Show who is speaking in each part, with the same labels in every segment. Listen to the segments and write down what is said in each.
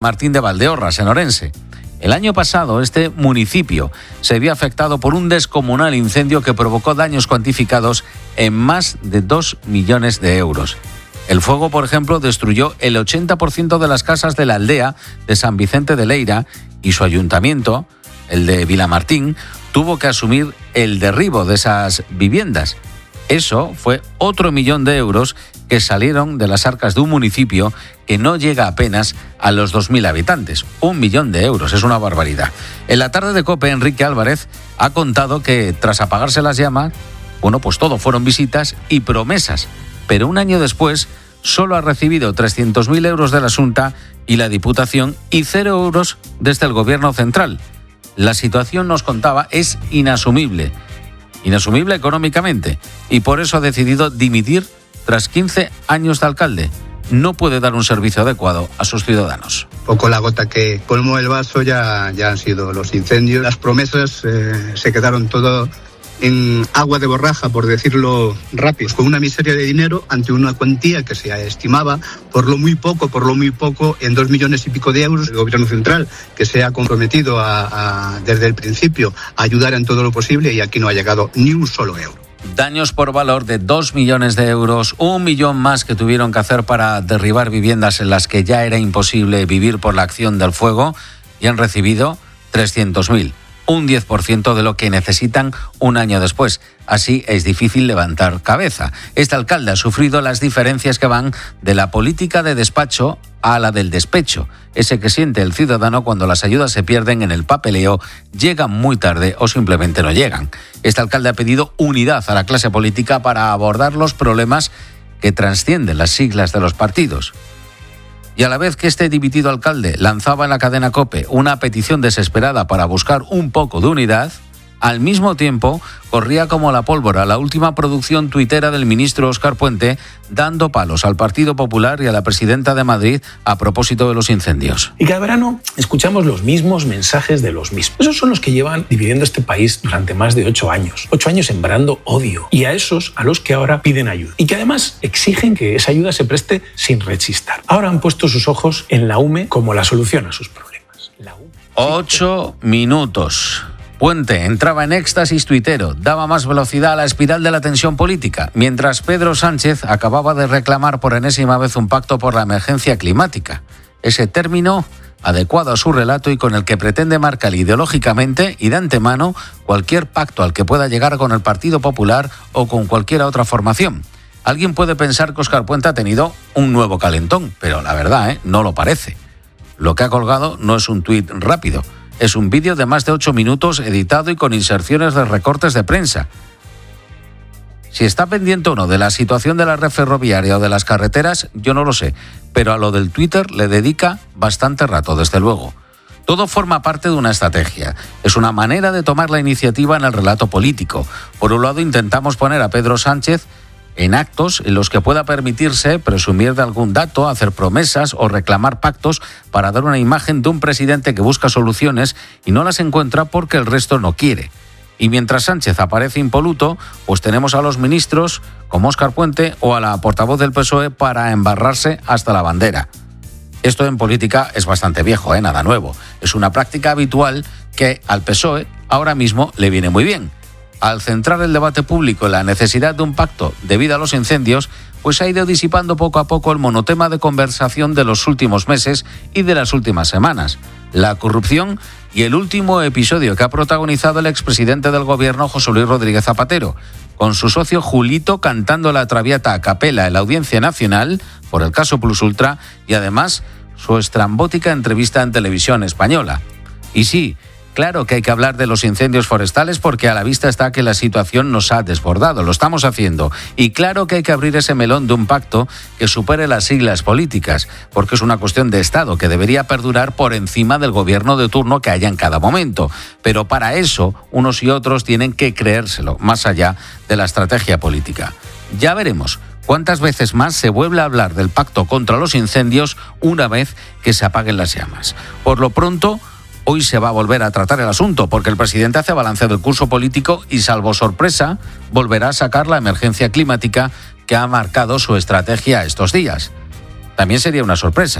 Speaker 1: Martín de Valdeorras, en Orense. El año pasado, este municipio se vio afectado por un descomunal incendio que provocó daños cuantificados en más de 2 millones de euros. El fuego, por ejemplo, destruyó el 80% de las casas de la aldea de San Vicente de Leira y su ayuntamiento, el de Vilamartín, tuvo que asumir el derribo de esas viviendas. Eso fue otro 1 millón de euros que salieron de las arcas de un municipio que no llega apenas a los 2.000 habitantes. 1 millón de euros, es una barbaridad. En la tarde de COPE, Enrique Álvarez ha contado que tras apagarse las llamas, pues todo fueron visitas y promesas. Pero un año después solo ha recibido 300.000 euros de la Xunta y la Diputación y 0 euros desde el Gobierno central. La situación, nos contaba, es inasumible económicamente, y por eso ha decidido dimitir tras 15 años de alcalde. No puede dar un servicio adecuado a sus ciudadanos.
Speaker 2: Poco la gota que colmó el vaso ya han sido los incendios. Las promesas se quedaron todo en agua de borraja, por decirlo rápido, con una miseria de dinero ante una cuantía que se estimaba por lo muy poco, en 2 millones y pico de euros. El Gobierno central, que se ha comprometido desde el principio a ayudar en todo lo posible, y aquí no ha llegado ni un solo euro.
Speaker 1: Daños por valor de 2 millones de euros, 1 millón más que tuvieron que hacer para derribar viviendas en las que ya era imposible vivir por la acción del fuego, y han recibido 300.000. Un 10% de lo que necesitan un año después. Así es difícil levantar cabeza. Este alcalde ha sufrido las diferencias que van de la política de despacho a la del despecho. Ese que siente el ciudadano cuando las ayudas se pierden en el papeleo, llegan muy tarde o simplemente no llegan. Este alcalde ha pedido unidad a la clase política para abordar los problemas que trascienden las siglas de los partidos. Y a la vez que este dimitido alcalde lanzaba en la cadena COPE una petición desesperada para buscar un poco de unidad, al mismo tiempo corría como la pólvora la última producción tuitera del ministro Óscar Puente, dando palos al Partido Popular y a la presidenta de Madrid a propósito de los incendios.
Speaker 3: Y cada verano escuchamos los mismos mensajes de los mismos. Esos son los que llevan dividiendo este país durante más de 8 años. 8 años sembrando odio. Y a esos a los que ahora piden ayuda. Y que además exigen que esa ayuda se preste sin rechistar. Ahora han puesto sus ojos en la UME como la solución a sus problemas. La UME.
Speaker 1: 8 minutos. Puente entraba en éxtasis tuitero, daba más velocidad a la espiral de la tensión política, mientras Pedro Sánchez acababa de reclamar por enésima vez un pacto por la emergencia climática. Ese término adecuado a su relato y con el que pretende marcar ideológicamente y de antemano cualquier pacto al que pueda llegar con el Partido Popular o con cualquier otra formación. Alguien puede pensar que Óscar Puente ha tenido un nuevo calentón, pero la verdad, no lo parece. Lo que ha colgado no es un tuit rápido. Es un vídeo de más de 8 minutos editado y con inserciones de recortes de prensa. Si está pendiente o no de la situación de la red ferroviaria o de las carreteras, yo no lo sé, pero a lo del Twitter le dedica bastante rato, desde luego. Todo forma parte de una estrategia. Es una manera de tomar la iniciativa en el relato político. Por un lado, intentamos poner a Pedro Sánchez en actos en los que pueda permitirse presumir de algún dato, hacer promesas o reclamar pactos para dar una imagen de un presidente que busca soluciones y no las encuentra porque el resto no quiere. Y mientras Sánchez aparece impoluto, pues tenemos a los ministros como Óscar Puente o a la portavoz del PSOE para embarrarse hasta la bandera. Esto en política es bastante viejo, nada nuevo. Es una práctica habitual que al PSOE ahora mismo le viene muy bien. Al centrar el debate público en la necesidad de un pacto debido a los incendios, pues ha ido disipando poco a poco el monotema de conversación de los últimos meses y de las últimas semanas: la corrupción y el último episodio que ha protagonizado el expresidente del Gobierno, José Luis Rodríguez Zapatero, con su socio Julito cantando la Traviata a capela en la Audiencia Nacional por el caso Plus Ultra y además su estrambótica entrevista en Televisión Española. Y sí, claro que hay que hablar de los incendios forestales porque a la vista está que la situación nos ha desbordado, lo estamos haciendo. Y claro que hay que abrir ese melón de un pacto que supere las siglas políticas, porque es una cuestión de Estado que debería perdurar por encima del gobierno de turno que haya en cada momento. Pero para eso, unos y otros tienen que creérselo, más allá de la estrategia política. Ya veremos cuántas veces más se vuelve a hablar del pacto contra los incendios una vez que se apaguen las llamas. Por lo pronto, hoy se va a volver a tratar el asunto porque el presidente hace balance del curso político y, salvo sorpresa, volverá a sacar la emergencia climática que ha marcado su estrategia estos días. También sería una sorpresa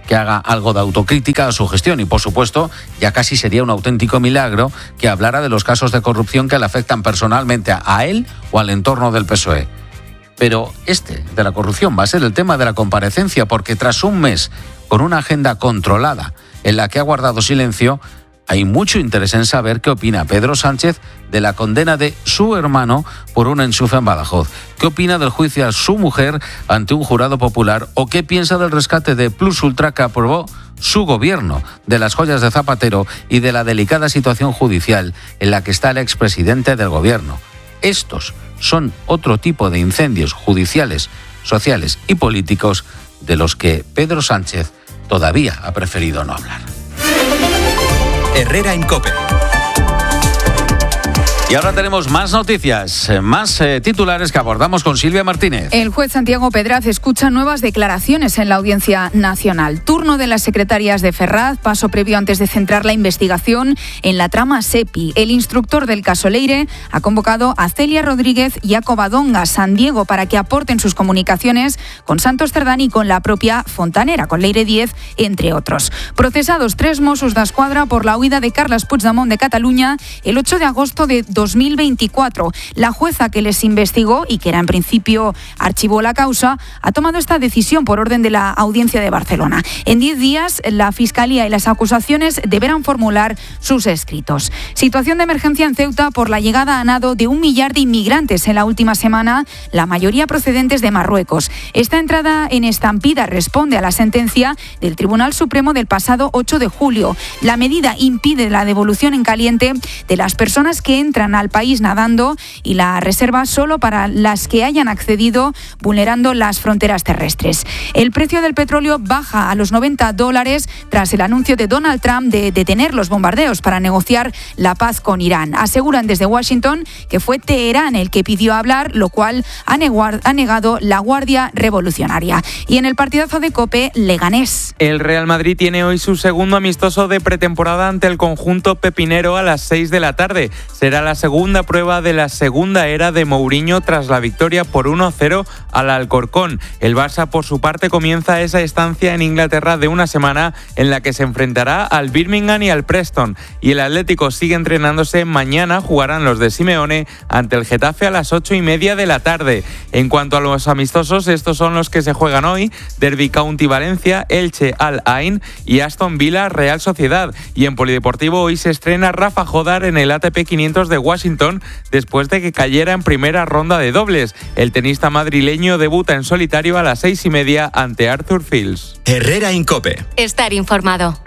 Speaker 1: que haga algo de autocrítica a su gestión y, por supuesto, ya casi sería un auténtico milagro que hablara de los casos de corrupción que le afectan personalmente a él o al entorno del PSOE. Pero de la corrupción va a ser el tema de la comparecencia, porque tras un mes con una agenda controlada en la que ha guardado silencio, hay mucho interés en saber qué opina Pedro Sánchez de la condena de su hermano por un enchufe en Badajoz, qué opina del juicio a su mujer ante un jurado popular o qué piensa del rescate de Plus Ultra que aprobó su gobierno, de las joyas de Zapatero y de la delicada situación judicial en la que está el expresidente del gobierno. Estos son otro tipo de incendios judiciales, sociales y políticos de los que Pedro Sánchez todavía ha preferido no hablar.
Speaker 4: Herrera en COPE.
Speaker 1: Y ahora tenemos más noticias, más titulares que abordamos con Silvia Martínez.
Speaker 5: El juez Santiago Pedraz escucha nuevas declaraciones en la Audiencia Nacional. Turno de las secretarias de Ferraz, paso previo antes de centrar la investigación en la trama SEPI. El instructor del caso Leire ha convocado a Celia Rodríguez y a Covadonga San Diego para que aporten sus comunicaciones con Santos Cerdán y con la propia Fontanera, con Leire 10, entre otros. Procesados 3 Mossos d'Esquadra por la huida de Carles Puigdemont de Cataluña el 8 de agosto de 2024. La jueza que les investigó y que era en principio archivó la causa ha tomado esta decisión por orden de la Audiencia de Barcelona. En 10 días la Fiscalía y las acusaciones deberán formular sus escritos. Situación de emergencia en Ceuta por la llegada a nado de 1 millar de inmigrantes en la última semana, la mayoría procedentes de Marruecos. Esta entrada en estampida responde a la sentencia del Tribunal Supremo del pasado 8 de julio. La medida impide la devolución en caliente de las personas que entran al país nadando y la reserva solo para las que hayan accedido vulnerando las fronteras terrestres. El precio del petróleo baja a los $90 tras el anuncio de Donald Trump de detener los bombardeos para negociar la paz con Irán. Aseguran desde Washington que fue Teherán el que pidió hablar, lo cual ha negado la Guardia Revolucionaria. Y en el partidazo de COPE, Leganés.
Speaker 6: El Real Madrid tiene hoy su segundo amistoso de pretemporada ante el conjunto pepinero a las 6 de la tarde. Será la segunda prueba de la segunda era de Mourinho tras la victoria por 1-0 al Alcorcón. El Barça, por su parte, comienza esa estancia en Inglaterra de una semana en la que se enfrentará al Birmingham y al Preston. Y el Atlético sigue entrenándose. Mañana jugarán los de Simeone ante el Getafe a las 8:30 de la tarde. En cuanto a los amistosos, estos son los que se juegan hoy: Derby County Valencia, Elche Al Ain y Aston Villa Real Sociedad. Y en polideportivo hoy se estrena Rafa Jodar en el ATP 500 de Washington después de que cayera en primera ronda de dobles. El tenista madrileño debuta en solitario a las 6:30 ante Arthur Fields.
Speaker 4: Herrera en COPE.
Speaker 7: Estar informado.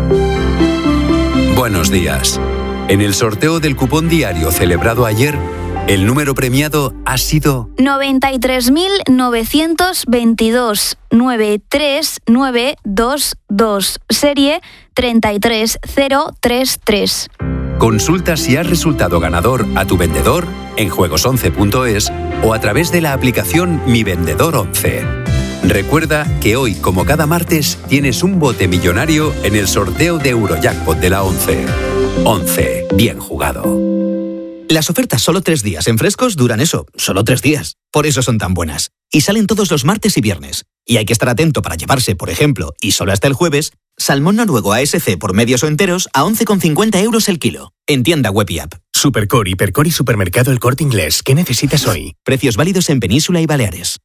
Speaker 8: Buenos días. En el sorteo del cupón diario celebrado ayer, el número premiado ha sido
Speaker 9: 93.922 93922, serie 33033.
Speaker 8: Consulta si has resultado ganador a tu vendedor en juegos11.es o a través de la aplicación Mi Vendedor 11. Recuerda que hoy, como cada martes, tienes un bote millonario en el sorteo de Eurojackpot de la 11. 11. Bien jugado.
Speaker 10: Las ofertas solo 3 días en Frescos duran eso, solo 3 días. Por eso son tan buenas. Y salen todos los martes y viernes. Y hay que estar atento para llevarse, por ejemplo, y solo hasta el jueves, salmón noruego ASC por medios o enteros a 11,50 € el kilo. En tienda web y app.
Speaker 11: Supercore, Hipercore y Supermercado El Corte Inglés. ¿Qué necesitas hoy?
Speaker 10: Precios válidos en Península y Baleares.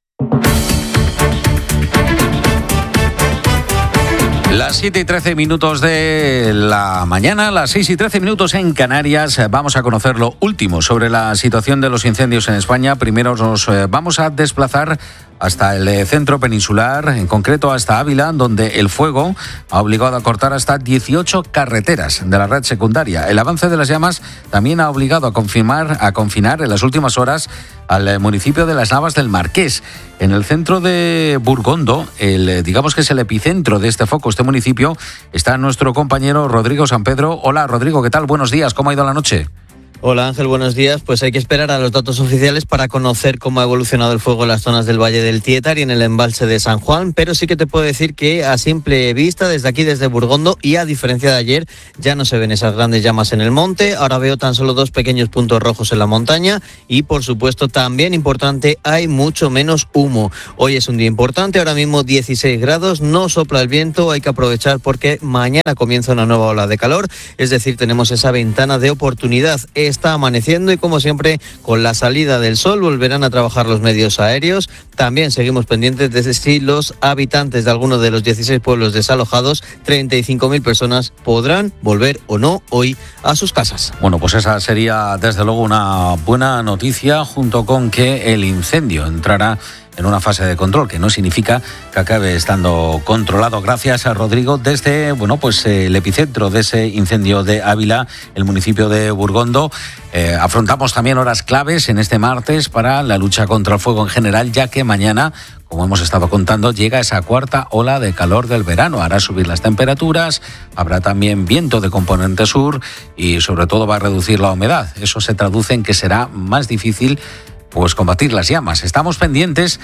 Speaker 1: Las 7:13 de la mañana, las 6:13 en Canarias. Vamos a conocer lo último sobre la situación de los incendios en España. Primero nos vamos a desplazar hasta el centro peninsular, en concreto hasta Ávila, donde el fuego ha obligado a cortar hasta 18 carreteras de la red secundaria. El avance de las llamas también ha obligado a confinar en las últimas horas al municipio de Las Navas del Marqués. En el centro de Burgondo, digamos que es el epicentro de este foco, este municipio, está nuestro compañero Rodrigo San Pedro. Hola Rodrigo, ¿qué tal? Buenos días, ¿cómo ha ido la noche?
Speaker 4: Hola Ángel, buenos días. Pues hay que esperar a los datos oficiales para conocer cómo ha evolucionado el fuego en las zonas del Valle del Tietar y en el embalse de San Juan, pero sí que te puedo decir que a simple vista, desde aquí, desde Burgondo, y a diferencia de ayer, ya no se ven esas grandes llamas en el monte. Ahora veo tan solo 2 pequeños puntos rojos en la montaña y, por supuesto, también importante, hay mucho menos humo. Hoy es un día importante, ahora mismo 16 grados, no sopla el viento, hay que aprovechar porque mañana comienza una nueva ola de calor, es decir, tenemos esa ventana de oportunidad. Está amaneciendo y, como siempre, con la salida del sol volverán a trabajar los medios aéreos. También seguimos pendientes de si los habitantes de algunos de los 16 pueblos desalojados, 35.000 personas, podrán volver o no hoy a sus casas.
Speaker 1: Bueno, pues esa sería desde luego una buena noticia, junto con que el incendio entrará en una fase de control, que no significa que acabe estando controlado. Gracias a Rodrigo desde, el epicentro de ese incendio de Ávila, el municipio de Burgondo. Afrontamos también horas claves en este martes para la lucha contra el fuego en general, ya que mañana, como hemos estado contando, llega esa cuarta ola de calor del verano. Hará subir las temperaturas, habrá también viento de componente sur y sobre todo va a reducir la humedad. Eso se traduce en que será más difícil combatir las llamas. Estamos pendientes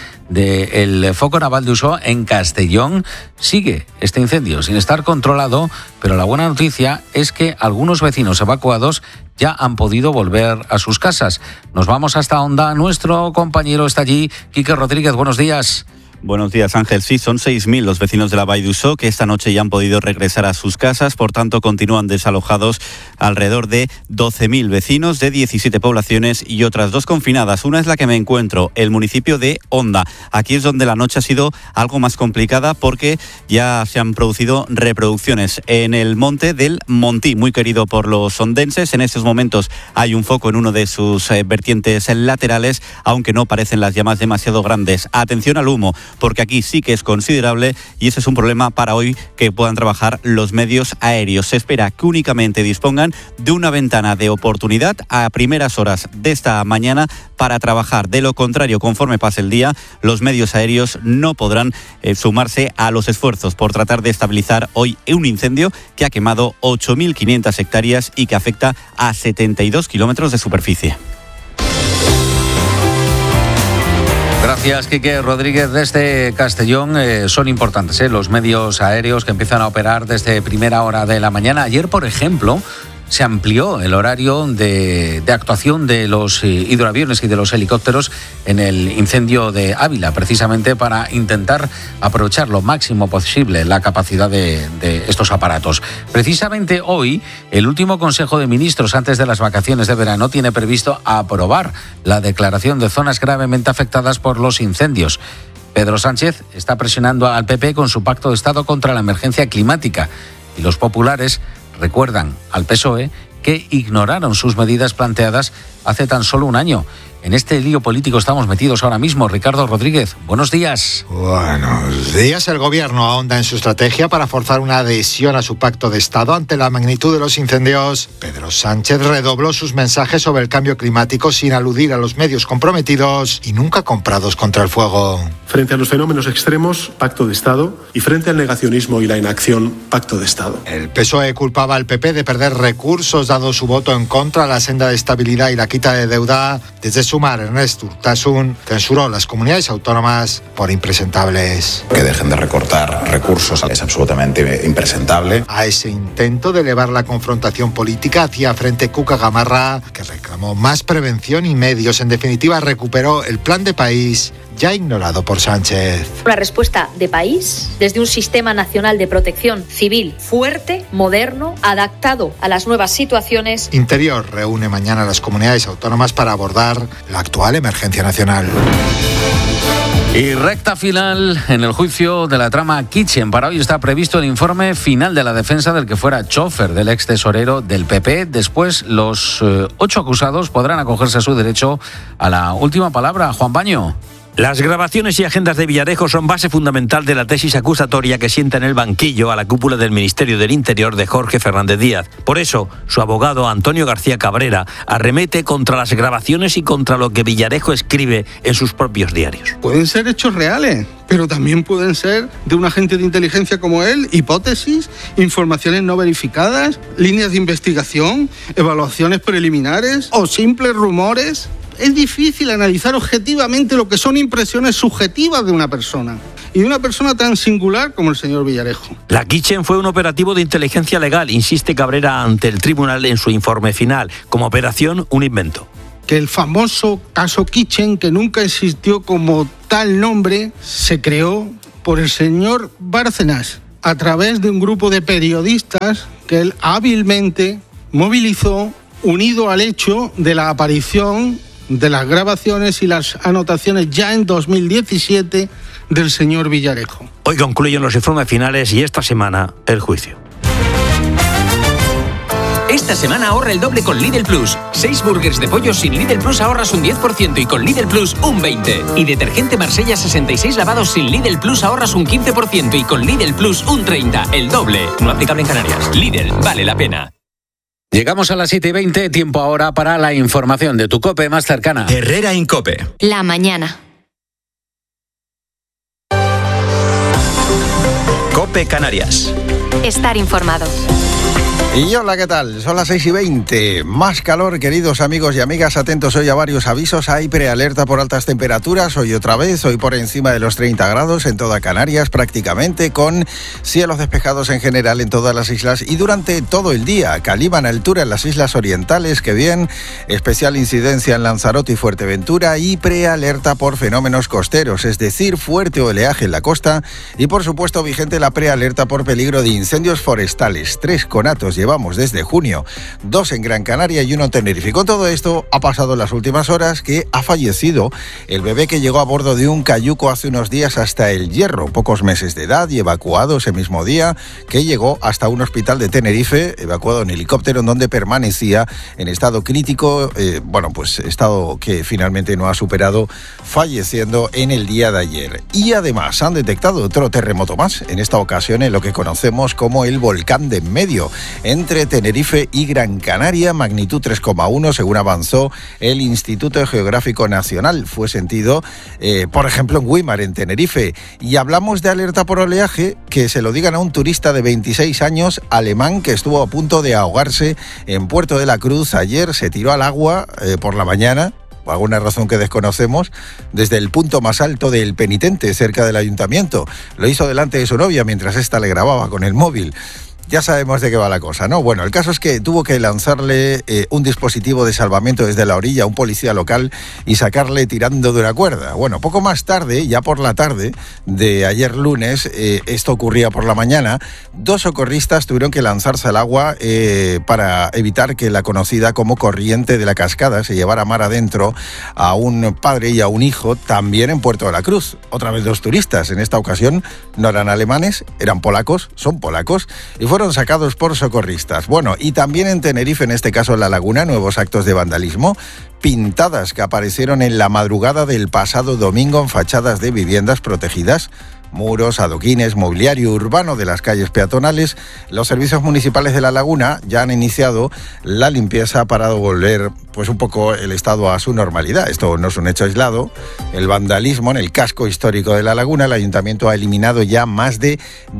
Speaker 1: del foco naval de Uso en Castellón. Sigue este incendio sin estar controlado, pero la buena noticia es que algunos vecinos evacuados ya han podido volver a sus casas. Nos vamos hasta Onda. Nuestro compañero está allí, Quique Rodríguez. Buenos días.
Speaker 7: Buenos días, Ángel. Sí, son 6.000 los vecinos de la Vall d'Uixó que esta noche ya han podido regresar a sus casas. Por tanto, continúan desalojados alrededor de 12.000 vecinos de 17 poblaciones y otras 2 confinadas. Una es la que me encuentro, el municipio de Onda. Aquí es donde la noche ha sido algo más complicada porque ya se han producido reproducciones en el monte del Montí, muy querido por los ondenses. En estos momentos hay un foco en uno de sus vertientes laterales, aunque no parecen las llamas demasiado grandes. Atención al humo, porque aquí sí que es considerable y ese es un problema para hoy que puedan trabajar los medios aéreos. Se espera que únicamente dispongan de una ventana de oportunidad a primeras horas de esta mañana para trabajar. De lo contrario, conforme pase el día, los medios aéreos no podrán sumarse a los esfuerzos por tratar de estabilizar hoy un incendio que ha quemado 8.500 hectáreas y que afecta a 72 kilómetros de superficie.
Speaker 1: Gracias, Quique Rodríguez. Desde Castellón son importantes los medios aéreos que empiezan a operar desde primera hora de la mañana. Ayer, por ejemplo, se amplió el horario de actuación de los hidroaviones y de los helicópteros en el incendio de Ávila, precisamente para intentar aprovechar lo máximo posible la capacidad de estos aparatos. Precisamente hoy, el último Consejo de Ministros antes de las vacaciones de verano tiene previsto aprobar la declaración de zonas gravemente afectadas por los incendios. Pedro Sánchez está presionando al PP con su pacto de Estado contra la emergencia climática y los populares recuerdan al PSOE que ignoraron sus medidas planteadas hace tan solo un año. En este lío político estamos metidos ahora mismo. Ricardo Rodríguez, buenos días.
Speaker 12: Buenos días. El Gobierno ahonda en su estrategia para forzar una adhesión a su pacto de Estado ante la magnitud de los incendios. Pedro Sánchez redobló sus mensajes sobre el cambio climático sin aludir a los medios comprometidos y nunca comprados contra el fuego.
Speaker 13: Frente a los fenómenos extremos, pacto de Estado, y frente al negacionismo y la inacción, pacto de Estado.
Speaker 12: El PSOE culpaba al PP de perder recursos dado su voto en contra a la senda de estabilidad y la quita de deuda. Desde Sumar, Ernest Urtasun censuró las comunidades autónomas por impresentables.
Speaker 14: Que dejen de recortar recursos es absolutamente impresentable.
Speaker 12: A ese intento de elevar la confrontación política hacía frente Cuca Gamarra, que reclamó más prevención y medios. En definitiva, recuperó el plan de país ya ignorado por Sánchez.
Speaker 15: Una respuesta de país desde un sistema nacional de protección civil fuerte, moderno, adaptado a las nuevas situaciones.
Speaker 12: Interior reúne mañana a las comunidades autónomas para abordar la actual emergencia nacional.
Speaker 1: Y recta final en el juicio de la trama Kitchen. Para hoy está previsto el informe final de la defensa del que fuera chofer del ex tesorero del PP. Después, los 8 acusados podrán acogerse a su derecho a la última palabra. Juan Baño.
Speaker 16: Las grabaciones y agendas de Villarejo son base fundamental de la tesis acusatoria que sienta en el banquillo a la cúpula del Ministerio del Interior de Jorge Fernández Díaz. Por eso, su abogado Antonio García Cabrera arremete contra las grabaciones y contra lo que Villarejo escribe en sus propios diarios.
Speaker 17: Pueden ser hechos reales, pero también pueden ser de un agente de inteligencia como él, hipótesis, informaciones no verificadas, líneas de investigación, evaluaciones preliminares o simples rumores. Es difícil analizar objetivamente lo que son impresiones subjetivas de una persona, y de una persona tan singular como el señor Villarejo.
Speaker 16: La Kitchen fue un operativo de inteligencia legal, insiste Cabrera ante el tribunal en su informe final. Como operación, un invento.
Speaker 17: Que el famoso caso Kitchen, que nunca existió como tal nombre, se creó por el señor Bárcenas a través de un grupo de periodistas que él hábilmente movilizó, unido al hecho de la aparición de las grabaciones y las anotaciones ya en 2017 del señor Villarejo.
Speaker 16: Hoy concluyen los informes finales y esta semana el juicio.
Speaker 18: Esta semana ahorra el doble con Lidl Plus. 6 burgers de pollo sin Lidl Plus ahorras un 10% y con Lidl Plus un 20%. Y detergente Marsella 66 lavados sin Lidl Plus ahorras un 15% y con Lidl Plus un 30%. El doble. No aplicable en Canarias. Lidl, vale la pena.
Speaker 1: Llegamos a las 7:20, tiempo ahora para la información de tu COPE más cercana.
Speaker 19: Herrera Incope.
Speaker 9: La mañana.
Speaker 19: COPE Canarias.
Speaker 9: Estar informado.
Speaker 20: Y hola, ¿qué tal? Son las 6:20. Más calor, queridos amigos y amigas. Atentos hoy a varios avisos. Hay prealerta por altas temperaturas. Hoy otra vez, hoy por encima de los 30 grados en toda Canarias prácticamente, con cielos despejados en general en todas las islas y durante todo el día. Calima altura en las islas orientales, que bien. Especial incidencia en Lanzarote y Fuerteventura y prealerta por fenómenos costeros, es decir, fuerte oleaje en la costa y por supuesto vigente la prealerta por peligro de incendios forestales. 3 conatos llevamos desde junio, 2 en Gran Canaria y 1 en Tenerife. Con todo esto ha pasado en las últimas horas que ha fallecido el bebé que llegó a bordo de un cayuco hace unos días hasta El Hierro, pocos meses de edad y evacuado ese mismo día, que llegó hasta un hospital de Tenerife, evacuado en helicóptero en donde permanecía en estado crítico, estado que finalmente no ha superado, falleciendo en el día de ayer. Y además han detectado otro terremoto más, en esta ocasión en lo que conocemos como el volcán de en medio, entre Tenerife y Gran Canaria, magnitud 3,1 según avanzó el Instituto Geográfico Nacional. Fue sentido, por ejemplo, en Güímar, en Tenerife. Y hablamos de alerta por oleaje, que se lo digan a un turista de 26 años, alemán, que estuvo a punto de ahogarse en Puerto de la Cruz. Ayer se tiró al agua por la mañana, por alguna razón que desconocemos, desde el punto más alto del Penitente, cerca del ayuntamiento. Lo hizo delante de su novia mientras ésta le grababa con el móvil. Ya sabemos de qué va la cosa, ¿no? Bueno, el caso es que tuvo que lanzarle un dispositivo de salvamento desde la orilla a un policía local y sacarle tirando de una cuerda. Bueno, poco más tarde, ya por la tarde de ayer lunes, esto ocurría por la mañana, 2 socorristas tuvieron que lanzarse al agua para evitar que la conocida como corriente de la cascada se llevara mar adentro a un padre y a un hijo, también en Puerto de la Cruz. Otra vez 2 turistas, en esta ocasión no eran alemanes, eran polacos, son polacos, y fueron sacados por socorristas. Bueno, y también en Tenerife, en este caso en La Laguna, nuevos actos de vandalismo, pintadas que aparecieron en la madrugada del pasado domingo en fachadas de viviendas protegidas, muros, adoquines, mobiliario urbano de las calles peatonales. Los servicios municipales de La Laguna ya han iniciado la limpieza para devolver un poco el estado a su normalidad. Esto no es un hecho aislado. El vandalismo en el casco histórico de La Laguna, el ayuntamiento ha eliminado ya más de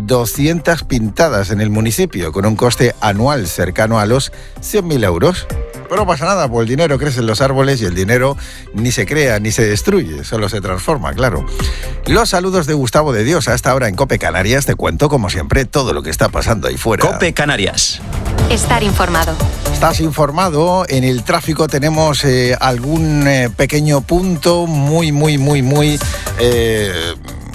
Speaker 20: 200 pintadas en el municipio, con un coste anual cercano a los 100.000 euros. Pero no pasa nada, porque el dinero crece en los árboles y el dinero ni se crea ni se destruye, solo se transforma, claro. Los saludos de Gustavo de Dios. Hasta ahora en COPE Canarias te cuento, como siempre, todo lo que está pasando ahí fuera.
Speaker 19: COPE Canarias.
Speaker 9: Estar informado.
Speaker 20: Estás informado. En el tráfico tenemos algún pequeño punto muy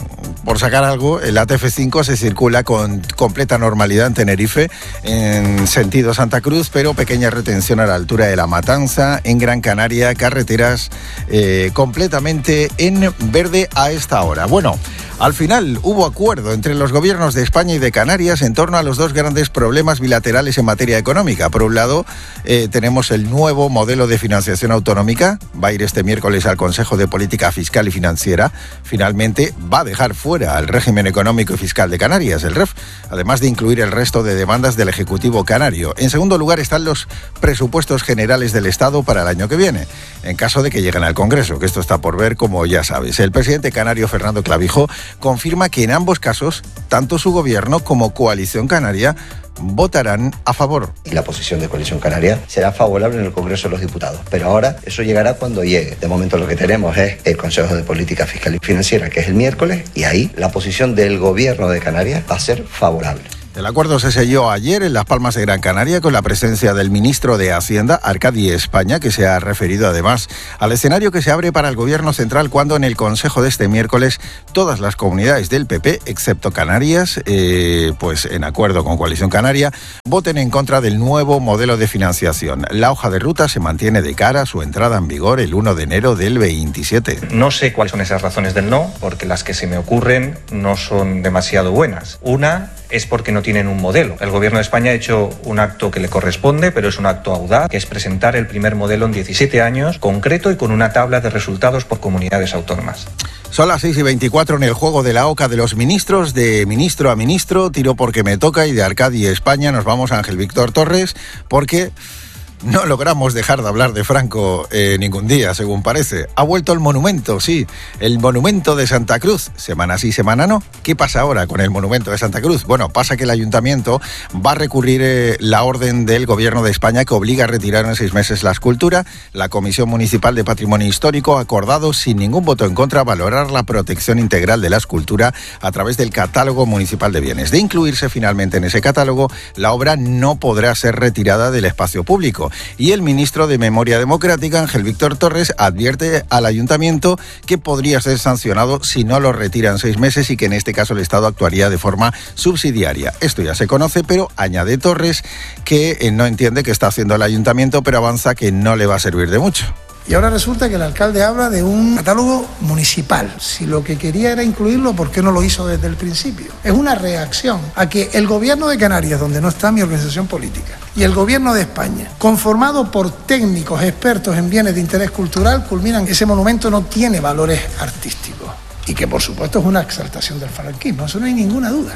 Speaker 20: Por sacar algo, el ATF5 se circula con completa normalidad en Tenerife, en sentido Santa Cruz, pero pequeña retención a la altura de La Matanza. En Gran Canaria, carreteras completamente en verde a esta hora. Bueno, al final hubo acuerdo entre los gobiernos de España y de Canarias en torno a los dos grandes problemas bilaterales en materia económica. Por un lado, tenemos el nuevo modelo de financiación autonómica. Va a ir este miércoles al Consejo de Política Fiscal y Financiera. Finalmente va a dejar fuera al régimen económico y fiscal de Canarias, el REF, además de incluir el resto de demandas del Ejecutivo canario. En segundo lugar están los presupuestos generales del Estado para el año que viene, en caso de que lleguen al Congreso, que esto está por ver, como ya sabes. El presidente canario Fernando Clavijo confirma que en ambos casos, tanto su gobierno como Coalición Canaria votarán a favor.
Speaker 21: Y la posición de Coalición Canaria será favorable en el Congreso de los Diputados. Pero ahora eso llegará cuando llegue. De momento lo que tenemos es el Consejo de Política Fiscal y Financiera, que es el miércoles, y ahí la posición del Gobierno de Canarias va a ser favorable.
Speaker 20: El acuerdo se selló ayer en Las Palmas de Gran Canaria con la presencia del ministro de Hacienda, Arcadi España, que se ha referido además al escenario que se abre para el Gobierno central cuando en el Consejo de este miércoles todas las comunidades del PP, excepto Canarias, pues en acuerdo con Coalición Canaria, voten en contra del nuevo modelo de financiación. La hoja de ruta se mantiene de cara a su entrada en vigor el 1 de enero del 27.
Speaker 22: No sé cuáles son esas razones del no, porque las que se me ocurren no son demasiado buenas. Una es porque no tienen un modelo. El Gobierno de España ha hecho un acto que le corresponde, pero es un acto audaz, que es presentar el primer modelo en 17 años, concreto y con una tabla de resultados por comunidades autónomas.
Speaker 20: Son las 6:24 en el juego de la oca de los ministros, de ministro a ministro, tiro porque me toca, y de Arcadi España nos vamos a Ángel Víctor Torres, porque no logramos dejar de hablar de Franco ningún día, según parece. Ha vuelto el monumento, sí, el monumento de Santa Cruz. Semana sí, semana no. ¿Qué pasa ahora con el monumento de Santa Cruz? Bueno, pasa que el ayuntamiento va a recurrir la orden del Gobierno de España que obliga a retirar en 6 meses la escultura. La Comisión Municipal de Patrimonio Histórico ha acordado, sin ningún voto en contra, valorar la protección integral de la escultura a través del Catálogo Municipal de Bienes. De incluirse finalmente en ese catálogo, la obra no podrá ser retirada del espacio público. Y el ministro de Memoria Democrática, Ángel Víctor Torres, advierte al ayuntamiento que podría ser sancionado si no lo retira en 6 meses y que en este caso el Estado actuaría de forma subsidiaria. Esto ya se conoce, pero añade Torres que no entiende qué está haciendo el ayuntamiento, pero avanza que no le va a servir de mucho.
Speaker 23: Y ahora resulta que el alcalde habla de un catálogo municipal. Si lo que quería era incluirlo, ¿por qué no lo hizo desde el principio? Es una reacción a que el Gobierno de Canarias, donde no está mi organización política, y el Gobierno de España, conformado por técnicos expertos en bienes de interés cultural, culminan que ese monumento no tiene valores artísticos. Y que, por supuesto, es una exaltación del franquismo. Eso no hay ninguna duda.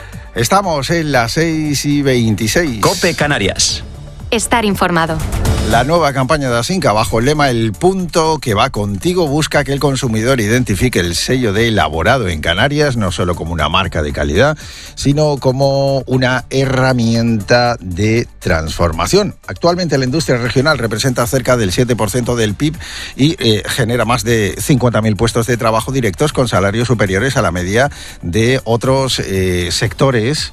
Speaker 20: Estamos en las 6:26.
Speaker 19: COPE Canarias.
Speaker 9: Estar informado.
Speaker 20: La nueva campaña de Asinca, bajo el lema El punto que va contigo, busca que el consumidor identifique el sello de elaborado en Canarias, no solo como una marca de calidad, sino como una herramienta de transformación. Actualmente la industria regional representa cerca del 7% del PIB y genera más de 50.000 puestos de trabajo directos con salarios superiores a la media de otros sectores.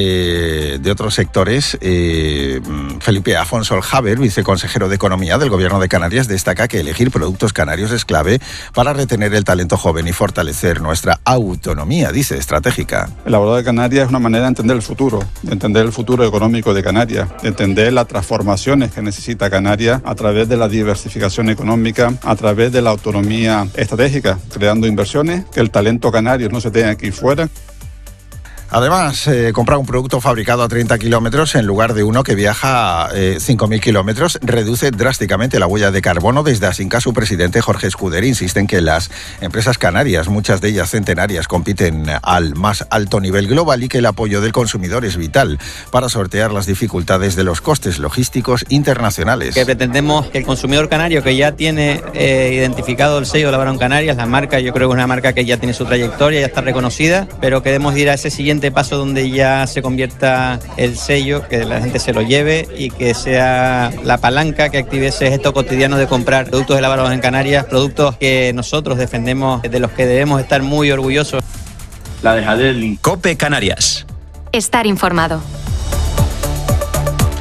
Speaker 20: Felipe Afonso Aljaver, viceconsejero de Economía del Gobierno de Canarias, destaca que elegir productos canarios es clave para retener el talento joven y fortalecer nuestra autonomía, dice, estratégica.
Speaker 24: Elaborado de Canarias es una manera de entender el futuro económico de Canarias, de entender las transformaciones que necesita Canarias a través de la diversificación económica, a través de la autonomía estratégica, creando inversiones, que el talento canario no se tenga que ir fuera.
Speaker 20: Además, comprar un producto fabricado a 30 kilómetros en lugar de uno que viaja a 5.000 kilómetros reduce drásticamente la huella de carbono. Desde Asinca, su presidente Jorge Escuder insiste en que las empresas canarias, muchas de ellas centenarias, compiten al más alto nivel global y que el apoyo del consumidor es vital para sortear las dificultades de los costes logísticos internacionales.
Speaker 4: Que pretendemos que el consumidor canario, que ya tiene identificado el sello elaborado en Canarias, la marca, yo creo que es una marca que ya tiene su trayectoria, ya está reconocida, pero queremos ir a ese siguiente paso donde ya se convierta el sello, que la gente se lo lleve y que sea la palanca que active ese gesto cotidiano de comprar productos elaborados en Canarias, productos que nosotros defendemos, de los que debemos estar muy orgullosos.
Speaker 19: La dejadez del COPE Canarias.
Speaker 9: Estar informado.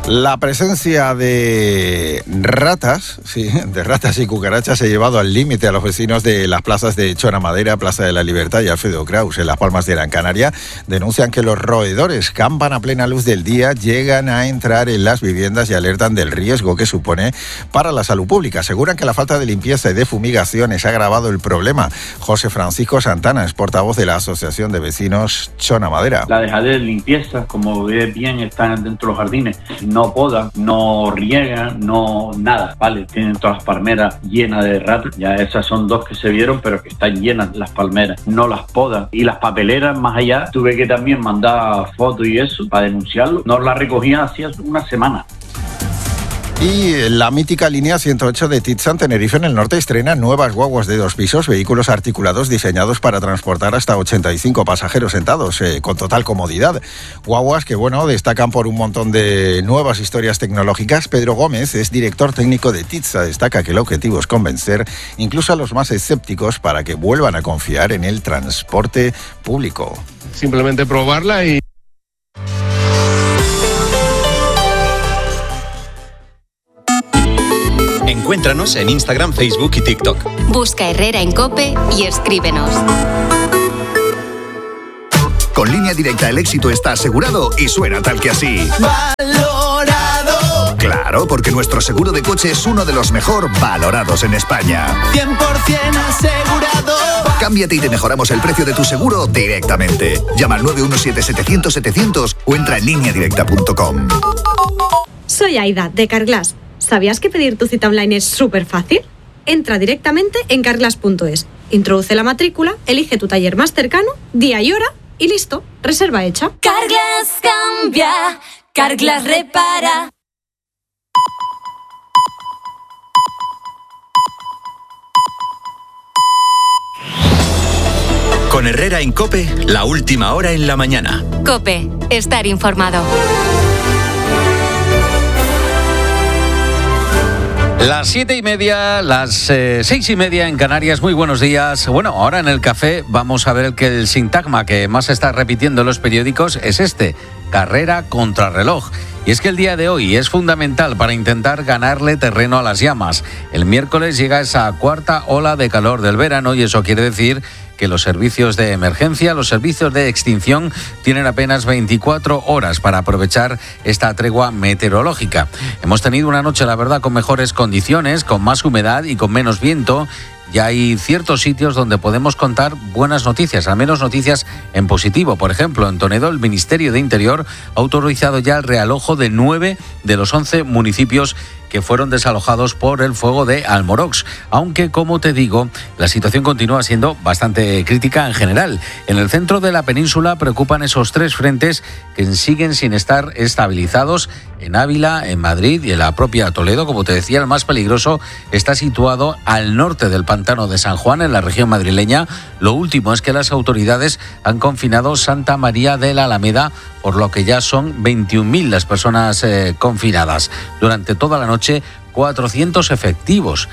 Speaker 20: La presencia de ratas y cucarachas se ha llevado al límite a los vecinos de las plazas de Choramadera, Plaza de la Libertad y Alfredo Kraus, en Las Palmas de Gran Canaria. Denuncian que los roedores campan a plena luz del día, llegan a entrar en las viviendas y alertan del riesgo que supone para la salud pública. Aseguran que la falta de limpieza y de fumigaciones ha agravado el problema. José Francisco Santana es portavoz de la Asociación de Vecinos Choramadera.
Speaker 2: La dejadez de limpieza, como ves bien, están dentro de los jardines. No podan, no riegan, no nada, ¿vale? Tienen todas las palmeras llenas de ratas. Ya esas son 2 que se vieron, pero que están llenas las palmeras. No las podan. Y las papeleras, más allá, tuve que también mandar fotos y eso para denunciarlo. No las recogían hacía una semana.
Speaker 20: Y la mítica línea 108 de Tizán, Tenerife, en el norte, estrena nuevas guaguas de 2 pisos, vehículos articulados diseñados para transportar hasta 85 pasajeros sentados, con total comodidad. Guaguas que, destacan por un montón de nuevas historias tecnológicas. Pedro Gómez es director técnico de Tizza. Destaca que el objetivo es convencer incluso a los más escépticos para que vuelvan a confiar en el transporte público.
Speaker 3: Simplemente probarla y...
Speaker 19: Encuéntranos en Instagram, Facebook y TikTok.
Speaker 9: Busca Herrera en COPE y escríbenos.
Speaker 5: Con Línea Directa el éxito está asegurado y suena tal que así. ¡Valorado! Claro, porque nuestro seguro de coche es uno de los mejor valorados en España.
Speaker 6: 100% asegurado.
Speaker 5: Cámbiate y te mejoramos el precio de tu seguro directamente. Llama al 917-700-700 o entra en lineadirecta.com.
Speaker 25: Soy Aida, de Carglass. ¿Sabías que pedir tu cita online es súper fácil? Entra directamente en carglass.es, introduce la matrícula, elige tu taller más cercano, día y hora y listo, reserva hecha.
Speaker 6: Carglass cambia, Carglass repara.
Speaker 19: Con Herrera en COPE, la última hora en la mañana.
Speaker 9: COPE, estar informado.
Speaker 1: Las 7:30, las 6:30 en Canarias. Muy buenos días. Bueno, ahora en el café vamos a ver que el sintagma que más se está repitiendo en los periódicos es carrera contra reloj. Y es que el día de hoy es fundamental para intentar ganarle terreno a las llamas. El miércoles llega esa 4ª ola de calor del verano y eso quiere decir que los servicios de emergencia, los servicios de extinción tienen apenas 24 horas para aprovechar esta tregua meteorológica. Hemos tenido una noche, la verdad, con mejores condiciones, con más humedad y con menos viento. Ya hay ciertos sitios donde podemos contar buenas noticias, al menos noticias en positivo. Por ejemplo, en Toledo, el Ministerio de Interior ha autorizado ya el realojo de 9 de los 11 municipios que fueron desalojados por el fuego de Almorox. Aunque, como te digo, la situación continúa siendo bastante crítica en general. En el centro de la península preocupan esos 3 frentes que siguen sin estar estabilizados. En Ávila, en Madrid y en la propia Toledo, como te decía, el más peligroso está situado al norte del pantano de San Juan, en la región madrileña. Lo último es que las autoridades han confinado Santa María de la Alameda, por lo que ya son 21.000 las personas confinadas. Durante toda la noche, 400 efectivos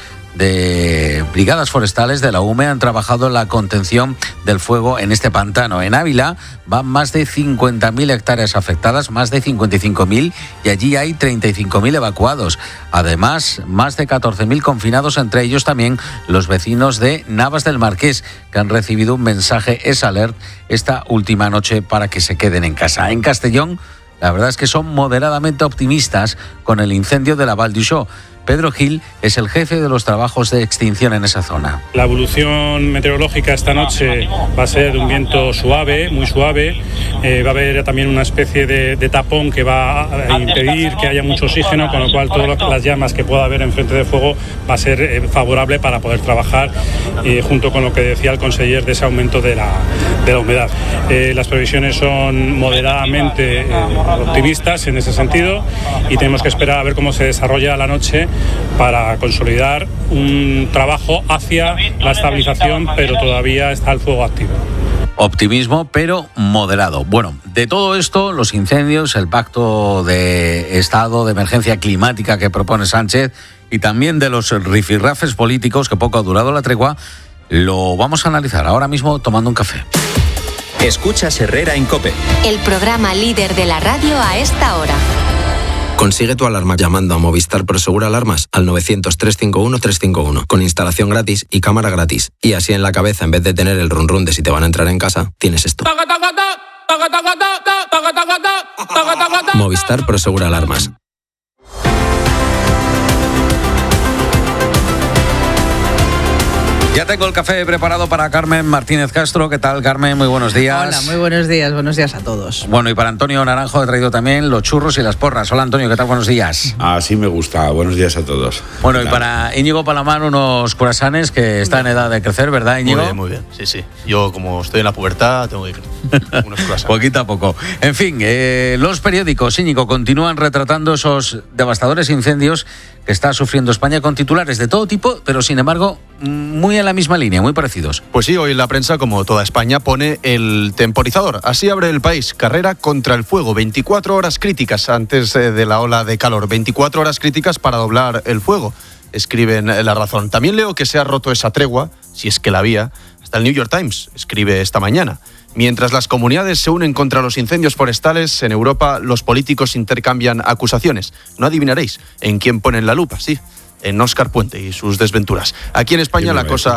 Speaker 1: de brigadas forestales de la UME han trabajado en la contención del fuego en este pantano. En Ávila van más de 50.000 hectáreas afectadas, más de 55.000, y allí hay 35.000 evacuados. Además, más de 14.000 confinados, entre ellos también los vecinos de Navas del Marqués, que han recibido un mensaje SALERT esta última noche para que se queden en casa. En Castellón, la verdad es que son moderadamente optimistas con el incendio de la Val d'Uixó. Pedro Gil es el jefe de los trabajos de extinción en esa zona.
Speaker 26: La evolución meteorológica esta noche va a ser de un viento suave, muy suave. Va a haber también una especie de tapón que va a impedir que haya mucho oxígeno, con lo cual todas las llamas que pueda haber en frente de fuego va a ser favorable para poder trabajar, junto con lo que decía el conseller de ese aumento de la humedad. Las previsiones son moderadamente optimistas en ese sentido y tenemos que esperar a ver cómo se desarrolla la noche para consolidar un trabajo hacia la estabilización, pero todavía está el fuego activo.
Speaker 1: Optimismo, pero moderado. Bueno, de todo esto, los incendios, el pacto de estado de emergencia climática que propone Sánchez y también de los rifirrafes políticos, que poco ha durado la tregua, lo vamos a analizar ahora mismo tomando un café.
Speaker 19: Escuchas Herrera en COPE.
Speaker 9: El programa líder de la radio a esta hora.
Speaker 7: Consigue tu alarma llamando a Movistar Prosegur Alarmas al 900-351-351 con instalación gratis y cámara gratis. Y así en la cabeza, en vez de tener el run run de si te van a entrar en casa, tienes esto. Movistar Prosegur Alarmas.
Speaker 1: Ya tengo el café preparado para Carmen Martínez Castro. ¿Qué tal, Carmen? Muy buenos días.
Speaker 8: Hola, muy buenos días a todos.
Speaker 1: Bueno, y para Antonio Naranjo he traído también los churros y las porras. Hola, Antonio, ¿qué tal? Buenos días.
Speaker 10: Así me gusta. Buenos días a todos.
Speaker 1: Bueno, y para Íñigo Palamar unos croissants que está en edad de crecer, ¿verdad, Íñigo?
Speaker 11: Muy bien. Sí. Yo, como estoy en la pubertad, tengo que unos croissants.
Speaker 1: Poquito a poco. En fin, los periódicos, Íñigo, continúan retratando esos devastadores incendios que está sufriendo España con titulares de todo tipo, pero sin embargo muy en la misma línea, muy parecidos.
Speaker 11: Pues sí, hoy la prensa, como toda España, pone el temporizador. Así abre El País. Carrera contra el fuego. 24 horas críticas antes de la ola de calor. 24 horas críticas para doblar el fuego, escriben La Razón. También leo que se ha roto esa tregua, si es que la había. Hasta el New York Times escribe esta mañana. Mientras las comunidades se unen contra los incendios forestales, en Europa los políticos intercambian acusaciones. No adivinaréis en quién ponen la lupa, sí, en Óscar Puente y sus desventuras. Aquí en España la cosa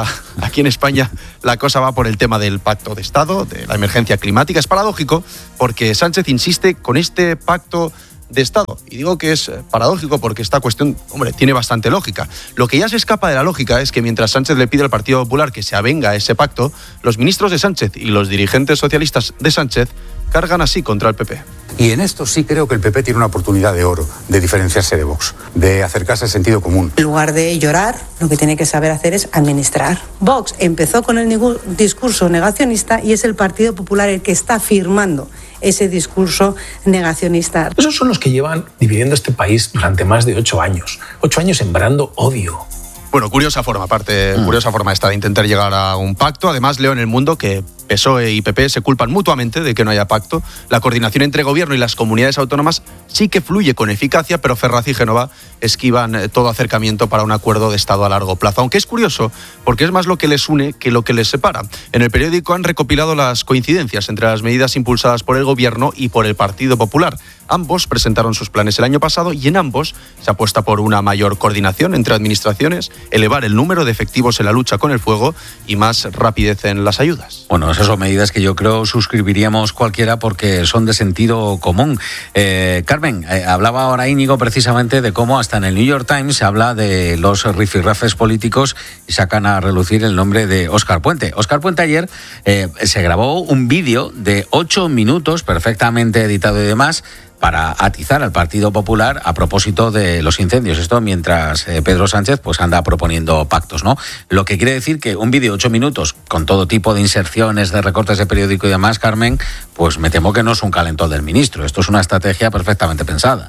Speaker 11: va por el tema del pacto de Estado, de la emergencia climática. Es paradójico porque Sánchez insiste con este pacto de Estado. Y digo que es paradójico porque esta cuestión, tiene bastante lógica. Lo que ya se escapa de la lógica es que mientras Sánchez le pide al Partido Popular que se avenga a ese pacto, los ministros de Sánchez y los dirigentes socialistas de Sánchez cargan así contra el PP.
Speaker 13: Y en esto sí creo que el PP tiene una oportunidad de oro de diferenciarse de Vox, de acercarse al sentido común.
Speaker 14: En lugar de llorar, lo que tiene que saber hacer es administrar. Vox empezó con el discurso negacionista y es el Partido Popular el que está firmando ese discurso negacionista.
Speaker 27: Esos son los que llevan dividiendo este país durante más de 8 años. 8 años sembrando odio.
Speaker 11: Bueno, curiosa forma esta de intentar llegar a un pacto. Además, leo en El Mundo que PSOE y PP se culpan mutuamente de que no haya pacto. La coordinación entre gobierno y las comunidades autónomas sí que fluye con eficacia, pero Ferraz y Génova esquivan todo acercamiento para un acuerdo de Estado a largo plazo. Aunque es curioso, porque es más lo que les une que lo que les separa. En El Periódico han recopilado las coincidencias entre las medidas impulsadas por el gobierno y por el Partido Popular. Ambos presentaron sus planes el año pasado y en ambos se apuesta por una mayor coordinación entre administraciones, elevar el número de efectivos en la lucha con el fuego y más rapidez en las ayudas.
Speaker 1: Bueno, esas son medidas que yo creo suscribiríamos cualquiera porque son de sentido común. Carmen, hablaba ahora Íñigo precisamente de cómo hasta en el New York Times se habla de los rifirrafes políticos y sacan a relucir el nombre de Óscar Puente. Óscar Puente ayer se grabó un vídeo de 8 minutos perfectamente editado y demás para atizar al Partido Popular a propósito de los incendios. Esto mientras Pedro Sánchez pues anda proponiendo pactos, ¿no? Lo que quiere decir que un vídeo de 8 minutos con todo tipo de inserciones, de recortes de periódico y demás, Carmen, pues me temo que no es un calentón del ministro. Esto es una estrategia perfectamente pensada.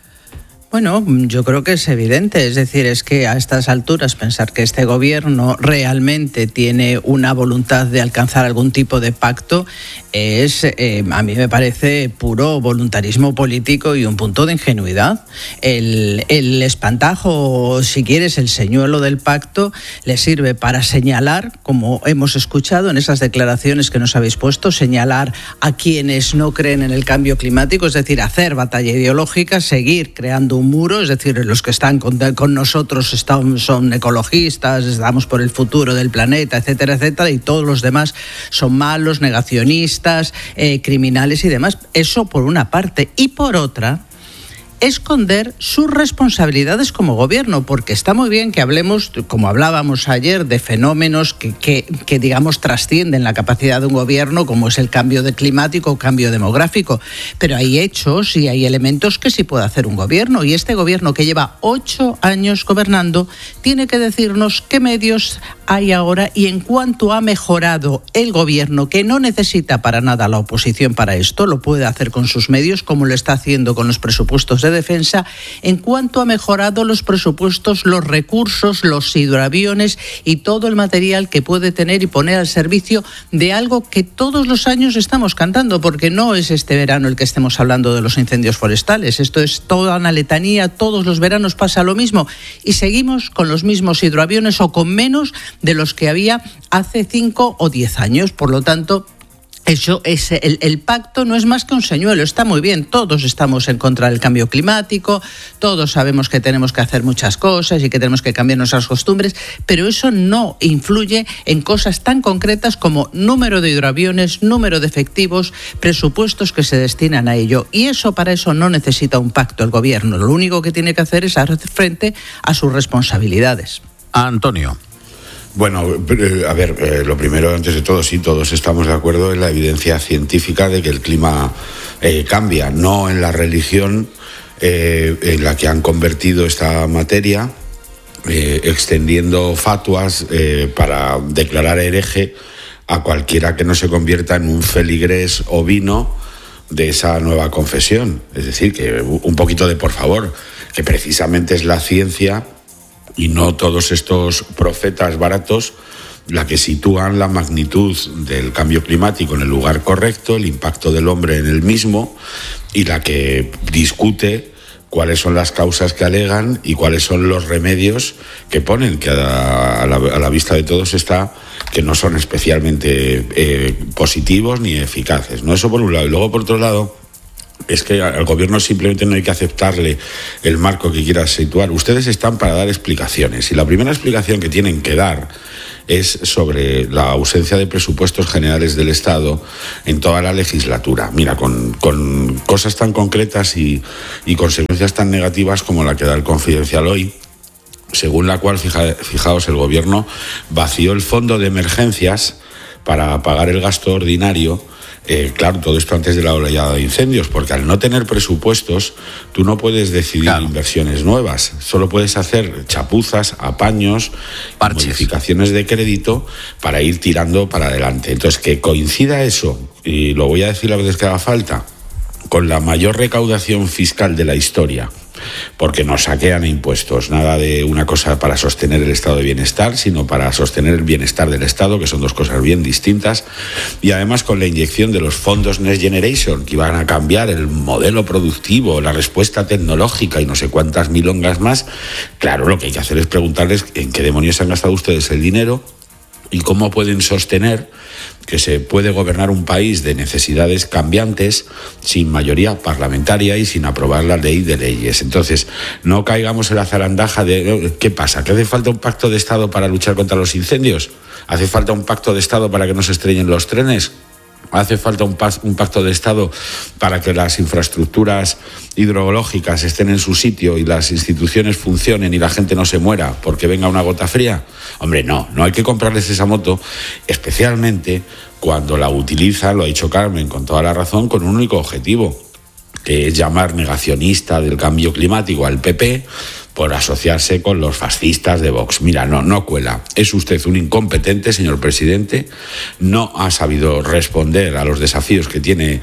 Speaker 8: Bueno, yo creo que es evidente, es decir, es que a estas alturas pensar que este gobierno realmente tiene una voluntad de alcanzar algún tipo de pacto es, a mí me parece, puro voluntarismo político y un punto de ingenuidad. El espantajo, si quieres, el señuelo del pacto le sirve para señalar, como hemos escuchado en esas declaraciones que nos habéis puesto, señalar a quienes no creen en el cambio climático, es decir, hacer batalla ideológica, seguir creando un muro, es decir, los que están con nosotros son ecologistas, estamos por el futuro del planeta, etcétera, etcétera, y todos los demás son malos, negacionistas, criminales y demás. Eso por una parte. Y por otra, esconder sus responsabilidades como gobierno, porque está muy bien que hablemos, como hablábamos ayer, de fenómenos que digamos trascienden la capacidad de un gobierno, como es el cambio climático o cambio demográfico, pero hay hechos y hay elementos que sí puede hacer un gobierno, y este gobierno que lleva 8 años gobernando tiene que decirnos qué medios hay ahora y en cuánto ha mejorado el gobierno, que no necesita para nada la oposición para esto, lo puede hacer con sus medios, como lo está haciendo con los presupuestos de defensa, en cuanto ha mejorado los presupuestos, los recursos, los hidroaviones y todo el material que puede tener y poner al servicio de algo que todos los años estamos cantando, porque no es este verano el que estemos hablando de los incendios forestales, esto es toda una letanía, todos los veranos pasa lo mismo y seguimos con los mismos hidroaviones o con menos de los que había hace 5 o 10 años, por lo tanto Eso es el pacto no es más que un señuelo, está muy bien, todos estamos en contra del cambio climático, todos sabemos que tenemos que hacer muchas cosas y que tenemos que cambiar nuestras costumbres, pero eso no influye en cosas tan concretas como número de hidroaviones, número de efectivos, presupuestos que se destinan a ello. Y eso, para eso no necesita un pacto el gobierno, lo único que tiene que hacer es hacer frente a sus responsabilidades.
Speaker 1: Antonio.
Speaker 10: Bueno, a ver, lo primero, antes de todo, sí, todos estamos de acuerdo en la evidencia científica de que el clima cambia, no en la religión en la que han convertido esta materia, extendiendo fatuas para declarar hereje a cualquiera que no se convierta en un feligrés ovino de esa nueva confesión. Es decir, que un poquito de por favor, que precisamente es la ciencia y no todos estos profetas baratos la que sitúan la magnitud del cambio climático en el lugar correcto, el impacto del hombre en el mismo, y la que discute cuáles son las causas que alegan y cuáles son los remedios que ponen, que a la vista de todos está que no son especialmente positivos ni eficaces, ¿no? Eso por un lado. Y luego, por otro lado, es que al gobierno simplemente no hay que aceptarle el marco que quiera situar. Ustedes están para dar explicaciones, y la primera explicación que tienen que dar es sobre la ausencia de presupuestos generales del Estado en toda la legislatura. Mira, con cosas tan concretas y consecuencias tan negativas como la que da el Confidencial hoy, según la cual, fijaos, el gobierno vació el fondo de emergencias para pagar el gasto ordinario. Claro, todo esto antes de la oleada de incendios, porque al no tener presupuestos tú no puedes decidir inversiones nuevas, solo puedes hacer chapuzas, apaños, modificaciones de crédito para ir tirando para adelante. Entonces, que coincida eso, y lo voy a decir las veces que haga falta, con la mayor recaudación fiscal de la historia, porque nos saquean impuestos, nada de una cosa para sostener el estado de bienestar, sino para sostener el bienestar del Estado, que son dos cosas bien distintas, y además con la inyección de los fondos Next Generation, que iban a cambiar el modelo productivo, la respuesta tecnológica y no sé cuántas milongas más. Claro, lo que hay que hacer es preguntarles en qué demonios han gastado ustedes el dinero y cómo pueden sostener que se puede gobernar un país de necesidades cambiantes sin mayoría parlamentaria y sin aprobar la ley de leyes. Entonces, no caigamos en la zarandaja de ¿qué pasa? ¿Que hace falta un pacto de Estado para luchar contra los incendios? ¿Hace falta un pacto de Estado para que no se estrellen los trenes? ¿Hace falta un pacto de Estado para que las infraestructuras hidrológicas estén en su sitio y las instituciones funcionen y la gente no se muera porque venga una gota fría? Hombre, no hay que comprarles esa moto, especialmente cuando la utiliza, lo ha dicho Carmen con toda la razón, con un único objetivo, que es llamar negacionista del cambio climático al PP por asociarse con los fascistas de Vox. Mira, no cuela. Es usted un incompetente, señor presidente. No ha sabido responder a los desafíos que tiene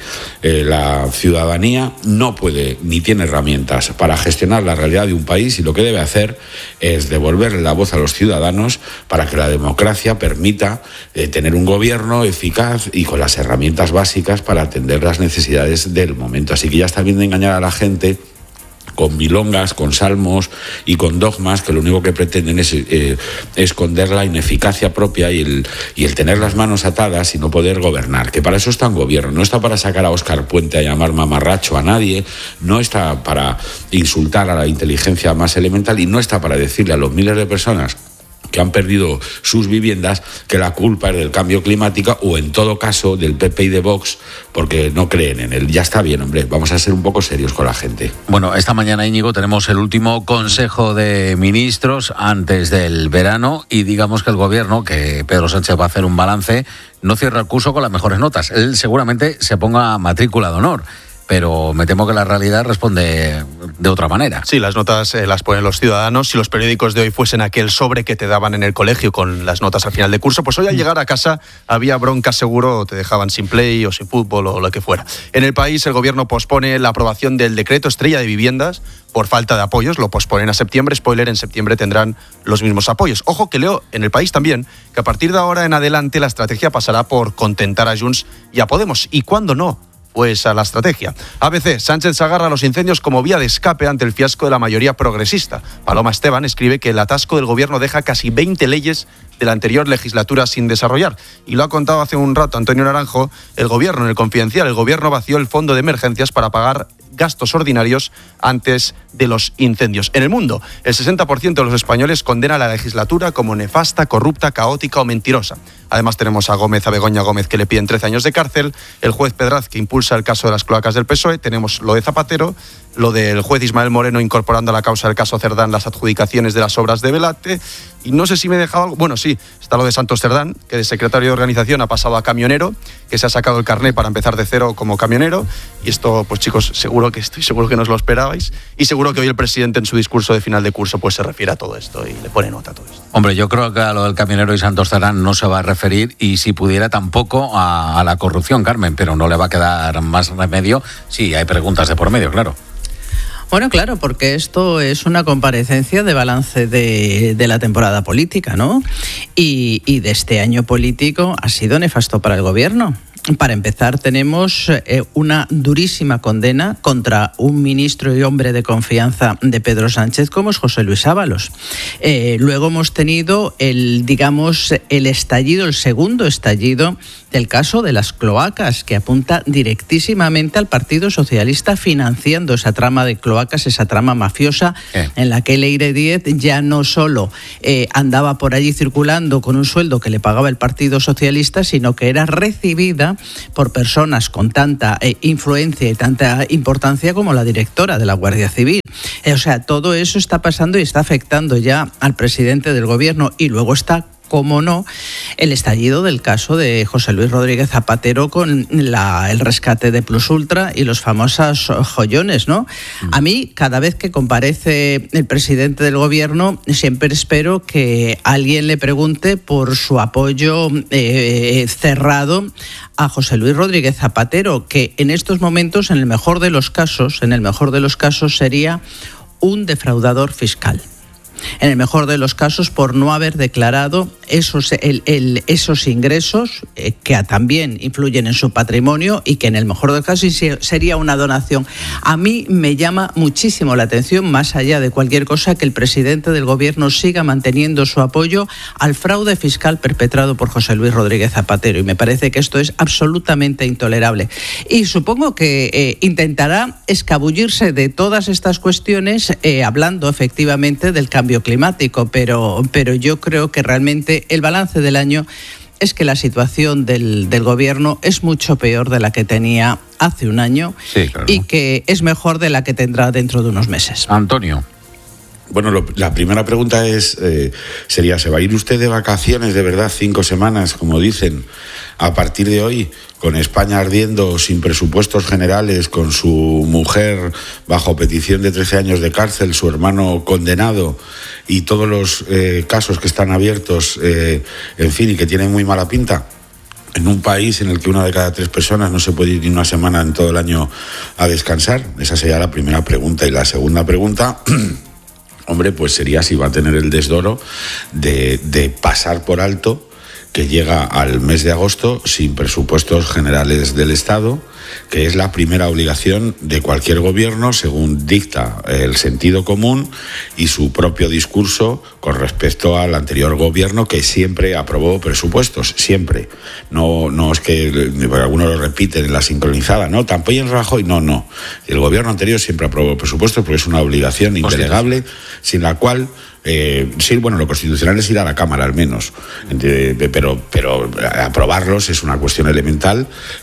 Speaker 10: la ciudadanía. No puede ni tiene herramientas para gestionar la realidad de un país, y lo que debe hacer es devolverle la voz a los ciudadanos para que la democracia permita tener un gobierno eficaz y con las herramientas básicas para atender las necesidades del momento. Así que ya está bien de engañar a la gente con milongas, con salmos y con dogmas que lo único que pretenden es esconder la ineficacia propia y el tener las manos atadas y no poder gobernar, que para eso está un gobierno. No está para sacar a Óscar Puente a llamar mamarracho a nadie, no está para insultar a la inteligencia más elemental, y no está para decirle a los miles de personas que han perdido sus viviendas que la culpa es del cambio climático, o en todo caso del PP y de Vox, porque no creen en él. Ya está bien, hombre, vamos a ser un poco serios con la gente.
Speaker 1: Bueno, esta mañana, Íñigo, tenemos el último Consejo de Ministros antes del verano, y digamos que el gobierno, que Pedro Sánchez va a hacer un balance, no cierra el curso con las mejores notas. Él seguramente se ponga matrícula de honor, pero me temo que la realidad responde de otra manera.
Speaker 11: Sí, las notas las ponen los ciudadanos. Si los periódicos de hoy fuesen aquel sobre que te daban en el colegio con las notas al final de curso, pues hoy al llegar a casa había bronca seguro, te dejaban sin play o sin fútbol o lo que fuera. En el país, el gobierno pospone la aprobación del decreto estrella de viviendas por falta de apoyos. Lo posponen a septiembre. Spoiler, en septiembre tendrán los mismos apoyos. Ojo, que leo en el país también que a partir de ahora en adelante la estrategia pasará por contentar a Junts y a Podemos. Y cuando no pues a la estrategia. ABC, Sánchez se agarra a los incendios como vía de escape ante el fiasco de la mayoría progresista. Paloma Esteban escribe que el atasco del gobierno deja casi 20 leyes de la anterior legislatura sin desarrollar. Y lo ha contado hace un rato Antonio Naranjo, el gobierno, en el Confidencial, el gobierno vació el fondo de emergencias para pagar gastos ordinarios antes de los incendios. En el mundo, el 60% de los españoles condena la legislatura como nefasta, corrupta, caótica o mentirosa. Además tenemos a Begoña Gómez, que le piden 13 años de cárcel, el juez Pedraz, que impulsa el caso de las cloacas del PSOE, tenemos lo de Zapatero, lo del juez Ismael Moreno incorporando a la causa del caso Cerdán las adjudicaciones de las obras de Velate, y no sé si me he dejado algo, bueno sí, está lo de Santos Cerdán, que de secretario de organización ha pasado a camionero, que se ha sacado el carné para empezar de cero como camionero, y esto pues chicos, estoy seguro que no os lo esperabais, y seguro que hoy el presidente en su discurso de final de curso pues se refiere a todo esto y le pone nota a todo esto.
Speaker 1: Hombre, yo creo que a lo del camionero y Santos Cerdán no se va a referir, y si pudiera tampoco a la corrupción, Carmen, pero no le va a quedar más remedio si hay preguntas de por medio, claro.
Speaker 8: Bueno, claro, porque esto es una comparecencia de balance de la temporada política, ¿no? Y de este año político ha sido nefasto para el gobierno. Para empezar, tenemos una durísima condena contra un ministro y hombre de confianza de Pedro Sánchez como es José Luis Ábalos. Luego hemos tenido el segundo estallido del caso de las cloacas, que apunta directísimamente al Partido Socialista financiando esa trama de cloacas, esa trama mafiosa en la que Leire Díez ya no solo andaba por allí circulando con un sueldo que le pagaba el Partido Socialista, sino que era recibida por personas con tanta influencia y tanta importancia como la directora de la Guardia Civil. O sea, todo eso está pasando y está afectando ya al presidente del gobierno, y luego está, cómo no, el estallido del caso de José Luis Rodríguez Zapatero con el rescate de Plus Ultra y los famosos joyones, ¿no? A mí, cada vez que comparece el presidente del gobierno, siempre espero que alguien le pregunte por su apoyo cerrado a José Luis Rodríguez Zapatero, que en estos momentos, en el mejor de los casos, sería un defraudador fiscal. En el mejor de los casos, por no haber declarado esos ingresos que también influyen en su patrimonio, y que en el mejor de los casos sería una donación. A mí me llama muchísimo la atención, más allá de cualquier cosa, que el presidente del gobierno siga manteniendo su apoyo al fraude fiscal perpetrado por José Luis Rodríguez Zapatero, y me parece que esto es absolutamente intolerable. Y supongo que intentará escabullirse de todas estas cuestiones hablando efectivamente del cambio climático, pero yo creo que realmente el balance del año es que la situación del gobierno es mucho peor de la que tenía hace un año, sí, claro, y que es mejor de la que tendrá dentro de unos meses.
Speaker 1: Antonio.
Speaker 10: Bueno, la primera pregunta sería, ¿se va a ir usted de vacaciones de verdad 5 semanas, como dicen, a partir de hoy, con España ardiendo, sin presupuestos generales, con su mujer bajo petición de 13 años de cárcel, su hermano condenado y todos los casos que están abiertos, en fin, y que tienen muy mala pinta? En un país en el que 1 de cada 3 personas no se puede ir ni una semana en todo el año a descansar. Esa sería la primera pregunta. Y la segunda pregunta, hombre, pues sería si va a tener el desdoro de pasar por alto que llega al mes de agosto sin presupuestos generales del Estado, que es la primera obligación de cualquier gobierno, según dicta el sentido común y su propio discurso con respecto al anterior gobierno, que siempre aprobó presupuestos, siempre. No es que algunos lo repiten en la sincronizada, no, tampoco en Rajoy, no. El gobierno anterior siempre aprobó presupuestos porque es una obligación indelegable, sin la cual... sí, bueno, lo constitucional es ir a la Cámara al menos, pero aprobarlos es una cuestión elemental,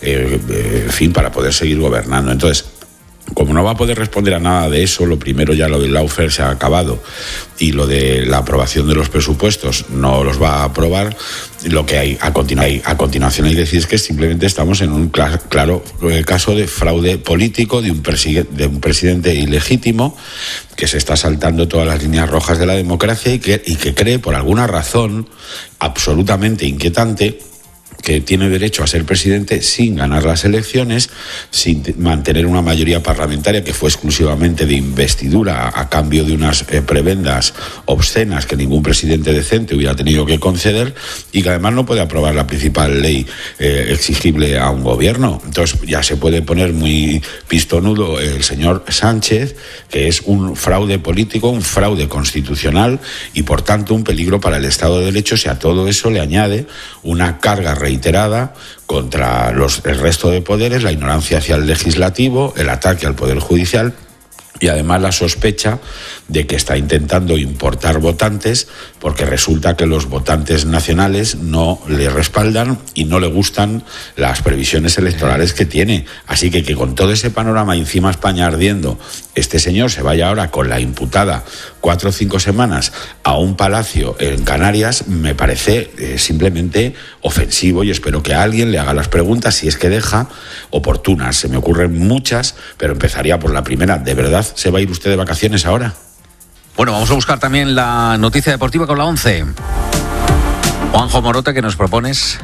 Speaker 10: en fin, para poder seguir gobernando. Entonces, como no va a poder responder a nada de eso, lo primero, ya lo del lawfare se ha acabado, y lo de la aprobación de los presupuestos no los va a aprobar. Lo que hay a continuación hay que decir es que simplemente estamos en un claro caso de fraude político de un presidente ilegítimo que se está saltando todas las líneas rojas de la democracia y que cree, por alguna razón absolutamente inquietante, que tiene derecho a ser presidente sin ganar las elecciones, sin mantener una mayoría parlamentaria que fue exclusivamente de investidura a cambio de unas prebendas obscenas que ningún presidente decente hubiera tenido que conceder, y que además no puede aprobar la principal ley exigible a un gobierno. Entonces ya se puede poner muy pistonudo el señor Sánchez, que es un fraude político, un fraude constitucional y por tanto un peligro para el Estado de Derecho, si a todo eso le añade una carga reiterada contra el resto de poderes, la ignorancia hacia el legislativo, el ataque al Poder Judicial y además la sospecha de que está intentando importar votantes, porque resulta que los votantes nacionales no le respaldan y no le gustan las previsiones electorales que tiene. Así que con todo ese panorama, encima España ardiendo, este señor se vaya ahora con la imputada 4 o 5 semanas a un palacio en Canarias, me parece simplemente ofensivo, y espero que alguien le haga las preguntas, si es que deja, oportunas. Se me ocurren muchas, pero empezaría por la primera. ¿De verdad se va a ir usted de vacaciones ahora?
Speaker 1: Bueno, vamos a buscar también la noticia deportiva con la 11. Juanjo Morota, ¿qué nos propones?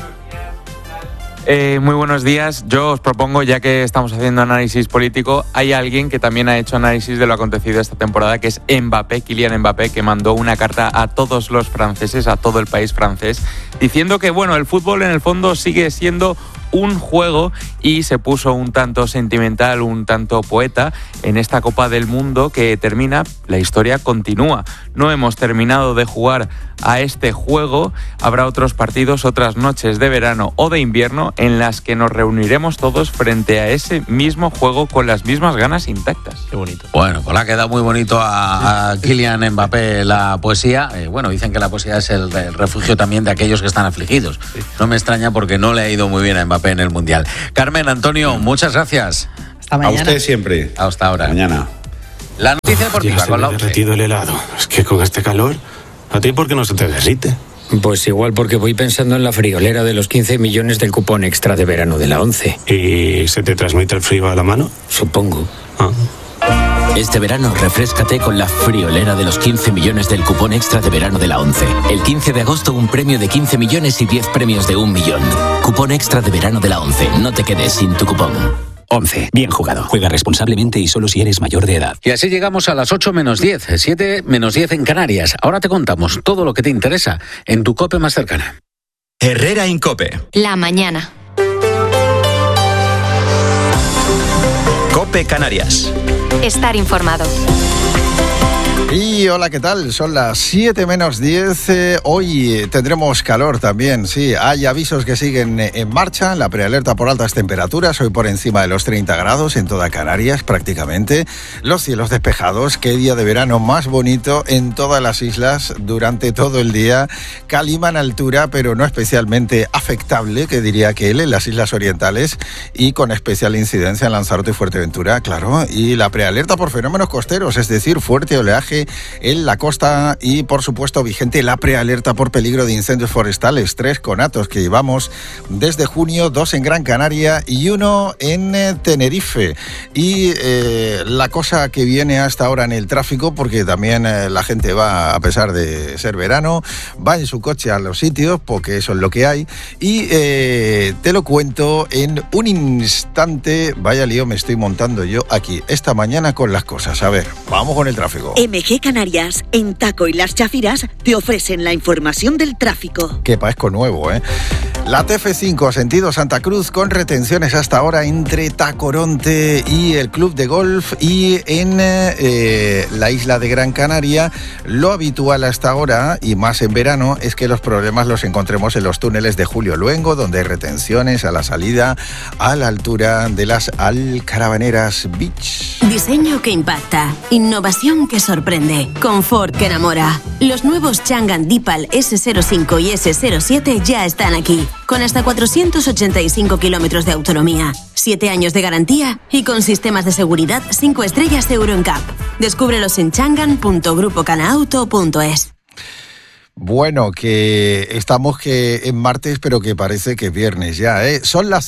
Speaker 12: Muy buenos días. Yo os propongo, ya que estamos haciendo análisis político, hay alguien que también ha hecho análisis de lo acontecido esta temporada, que es Mbappé, Kylian Mbappé, que mandó una carta a todos los franceses, a todo el país francés, diciendo que, bueno, el fútbol en el fondo sigue siendo un juego, y se puso un tanto sentimental, un tanto poeta en esta Copa del Mundo que termina. La historia continúa. No hemos terminado de jugar a este juego. Habrá otros partidos, otras noches de verano o de invierno en las que nos reuniremos todos frente a ese mismo juego con las mismas ganas intactas.
Speaker 11: Qué bonito.
Speaker 1: Bueno, pues le ha quedado muy bonito a Kylian Mbappé la poesía. Bueno, dicen que la poesía es el refugio también de aquellos que están afligidos. Sí. No me extraña, porque no le ha ido muy bien a Mbappé en el Mundial. Carmen, Antonio, muchas gracias.
Speaker 8: Hasta mañana.
Speaker 10: A usted siempre.
Speaker 1: Hasta ahora.
Speaker 10: Mañana.
Speaker 1: La noticia deportiva
Speaker 15: ya
Speaker 1: con la 11.
Speaker 15: Se me ha derretido el helado. Es que con este calor, ¿a ti por qué no se te derrite?
Speaker 16: Pues igual porque voy pensando en la friolera de los 15 millones del cupón extra de verano de la 11.
Speaker 15: ¿Y se te transmite el frío a la mano?
Speaker 16: Supongo.
Speaker 17: Este verano refréscate con la friolera de los 15 millones del cupón extra de verano de la 11. El 15 de agosto un premio de 15 millones y 10 premios de 1 millón. Cupón extra de verano de la 11. No te quedes sin tu cupón. 11. Bien jugado. Juega responsablemente y solo si eres mayor de edad.
Speaker 1: Y así llegamos a las 8 menos 10, 7 menos 10 en Canarias. Ahora te contamos todo lo que te interesa en tu COPE más cercana.
Speaker 19: Herrera Incope.
Speaker 9: La mañana.
Speaker 19: COPE Canarias.
Speaker 9: Estar informado.
Speaker 20: Y hola, ¿qué tal? Son las 7 menos 10. Hoy tendremos calor también, sí. Hay avisos que siguen en marcha. La prealerta por altas temperaturas, hoy por encima de los 30 grados en toda Canarias prácticamente. Los cielos despejados. Qué día de verano más bonito en todas las islas durante todo el día. Calima en altura, pero no especialmente afectable, que diría que él, en las islas orientales, y con especial incidencia en Lanzarote y Fuerteventura, claro. Y la prealerta por fenómenos costeros, es decir, fuerte oleaje en la costa, y por supuesto vigente la prealerta por peligro de incendios forestales, 3 conatos que llevamos desde junio, 2 en Gran Canaria y 1 en Tenerife. Y la cosa que viene hasta ahora en el tráfico, porque también la gente va, a pesar de ser verano, va en su coche a los sitios, porque eso es lo que hay, y te lo cuento en un instante. Vaya lío me estoy montando yo aquí esta mañana con las cosas. A ver, vamos con el tráfico.
Speaker 18: MG Canarias, en Taco y Las Chafiras, te ofrecen la información del tráfico.
Speaker 20: Qué pasco nuevo, ¿eh? La TF5, sentido Santa Cruz, con retenciones hasta ahora entre Tacoronte y el Club de Golf, y en la isla de Gran Canaria, lo habitual hasta ahora, y más en verano, es que los problemas los encontremos en los túneles de Julio Luengo, donde hay retenciones a la salida a la altura de las Alcarabaneras Beach.
Speaker 18: Diseño que impacta, innovación que sorprende, confort que enamora. Los nuevos Changan Deepal S05 y S07 ya están aquí, con hasta 485 kilómetros de autonomía, 7 años de garantía y con sistemas de seguridad 5 estrellas Euro NCAP. Descúbrelos en changan.grupocanauto.es.
Speaker 20: Bueno, que estamos que en martes, pero que parece que es viernes ya, ¿eh? Son las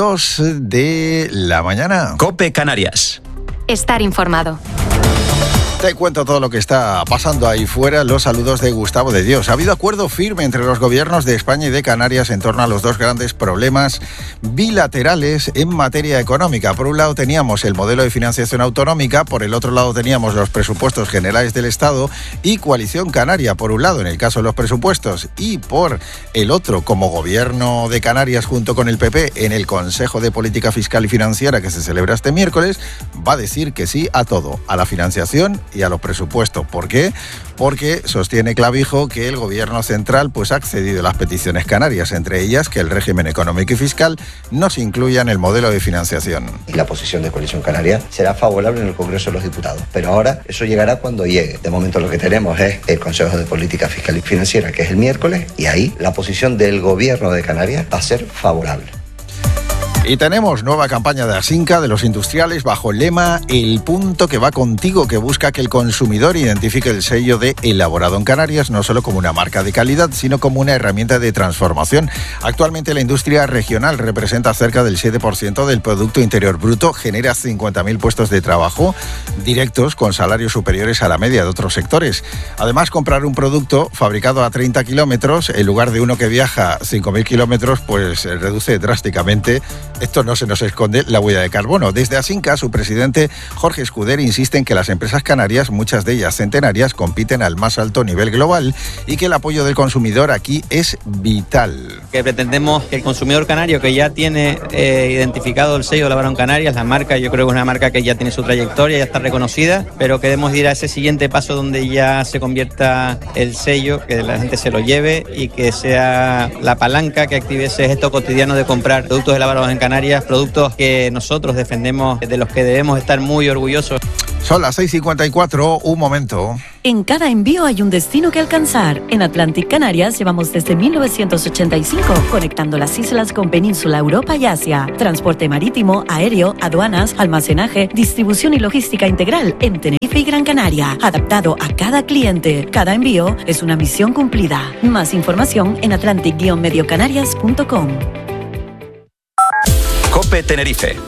Speaker 20: 6:52 de la mañana.
Speaker 19: COPE Canarias.
Speaker 9: Estar informado.
Speaker 20: Te cuento todo lo que está pasando ahí fuera. Los saludos de Gustavo de Dios. Ha habido acuerdo firme entre los gobiernos de España y de Canarias en torno a los dos grandes problemas bilaterales en materia económica. Por un lado teníamos el modelo de financiación autonómica, por el otro lado teníamos los presupuestos generales del Estado y Coalición Canaria, por un lado en el caso de los presupuestos, y por el otro como gobierno de Canarias junto con el PP en el Consejo de Política Fiscal y Financiera que se celebra este miércoles, va a decir que sí a todo, a la financiación y a los presupuestos. ¿Por qué? Porque sostiene Clavijo que el gobierno central pues ha accedido a las peticiones canarias, entre ellas que el régimen económico y fiscal no se incluya en el modelo de financiación.
Speaker 2: Y la posición de Coalición Canaria será favorable en el Congreso de los Diputados, pero ahora eso llegará cuando llegue. De momento lo que tenemos es el Consejo de Política Fiscal y Financiera, que es el miércoles, y ahí la posición del gobierno de Canarias va a ser favorable.
Speaker 20: Y tenemos nueva campaña de Asinca, de los industriales, bajo el lema El punto que va contigo, que busca que el consumidor identifique el sello de elaborado en Canarias, no solo como una marca de calidad, sino como una herramienta de transformación. Actualmente la industria regional representa cerca del 7% del Producto Interior Bruto, genera 50.000 puestos de trabajo directos con salarios superiores a la media de otros sectores. Además, comprar un producto fabricado a 30 kilómetros, en lugar de uno que viaja 5.000 kilómetros, pues reduce drásticamente, esto no se nos esconde, la huella de carbono. Desde Asinca, su presidente Jorge Escuder insiste en que las empresas canarias, muchas de ellas centenarias, compiten al más alto nivel global y que el apoyo del consumidor aquí es vital.
Speaker 3: Que pretendemos que el consumidor canario, que ya tiene identificado el sello de elaborado en Canarias, la marca, yo creo que es una marca que ya tiene su trayectoria, ya está reconocida, pero queremos ir a ese siguiente paso donde ya se convierta el sello, que la gente se lo lleve y que sea la palanca que active ese gesto cotidiano de comprar productos elaborados en Canarias, productos que nosotros defendemos, de los que debemos estar muy orgullosos.
Speaker 20: Son las 6:54, un momento.
Speaker 4: En cada envío hay un destino que alcanzar. En Atlantic Canarias llevamos desde 1985 conectando las islas con Península, Europa y Asia. Transporte marítimo, aéreo, aduanas, almacenaje, distribución y logística integral en Tenerife y Gran Canaria. Adaptado a cada cliente. Cada envío es una misión cumplida. Más información en atlantic-mediocanarias.com.
Speaker 19: COPE Tenerife.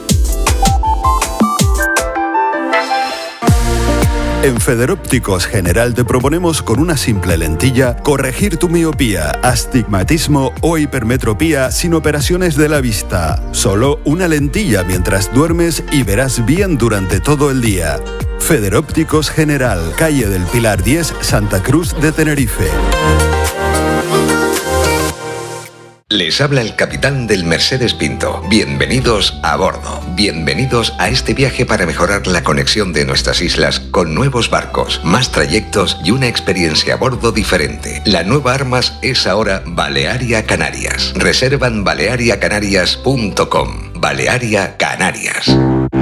Speaker 21: En Federópticos General te proponemos con una simple lentilla corregir tu miopía, astigmatismo o hipermetropía sin operaciones de la vista. Solo una lentilla mientras duermes y verás bien durante todo el día. Federópticos General, calle del Pilar 10, Santa Cruz de Tenerife.
Speaker 22: Les habla el capitán del Mercedes Pinto. Bienvenidos a bordo. Bienvenidos a este viaje para mejorar la conexión de nuestras islas con nuevos barcos, más trayectos y una experiencia a bordo diferente. La nueva Armas es ahora Balearia Canarias. Reserva en baleariacanarias.com. Balearia Canarias.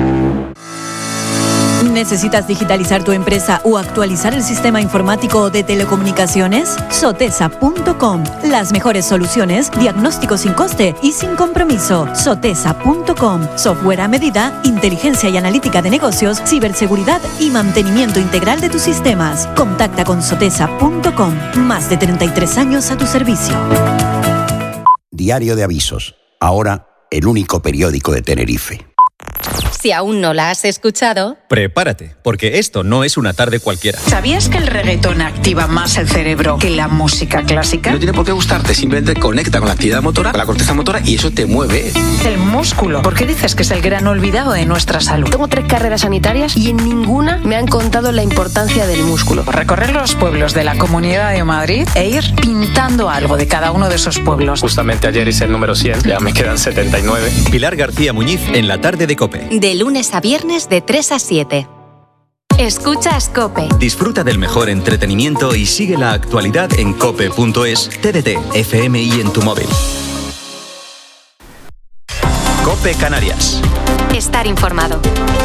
Speaker 4: ¿Necesitas digitalizar tu empresa o actualizar el sistema informático de telecomunicaciones? Sotesa.com. Las mejores soluciones, diagnóstico sin coste y sin compromiso. Sotesa.com. Software a medida, inteligencia y analítica de negocios, ciberseguridad y mantenimiento integral de tus sistemas. Contacta con Sotesa.com. Más de 33 años a tu servicio.
Speaker 23: Diario de Avisos. Ahora, el único periódico de Tenerife.
Speaker 9: Si aún no la has escuchado,
Speaker 24: prepárate, porque esto no es una tarde cualquiera.
Speaker 28: ¿Sabías que el reggaetón activa más el cerebro que la música clásica?
Speaker 24: No tiene por qué gustarte, simplemente conecta con la actividad motora, con la corteza motora, y eso te mueve.
Speaker 28: El músculo. ¿Por qué dices que es el gran olvidado de nuestra salud?
Speaker 29: Tengo 3 carreras sanitarias y en ninguna me han contado la importancia del músculo.
Speaker 28: Recorrer los pueblos de la Comunidad de Madrid e ir pintando algo de cada uno de esos pueblos.
Speaker 24: Justamente ayer hice el número 100, ya me quedan 79. Pilar García Muñiz en la tarde de COPE.
Speaker 9: De lunes a viernes de 3 a 7. Escuchas COPE.
Speaker 19: Disfruta del mejor entretenimiento y sigue la actualidad en cope.es, TDT, FM y en tu móvil. COPE Canarias.
Speaker 9: Estar informado.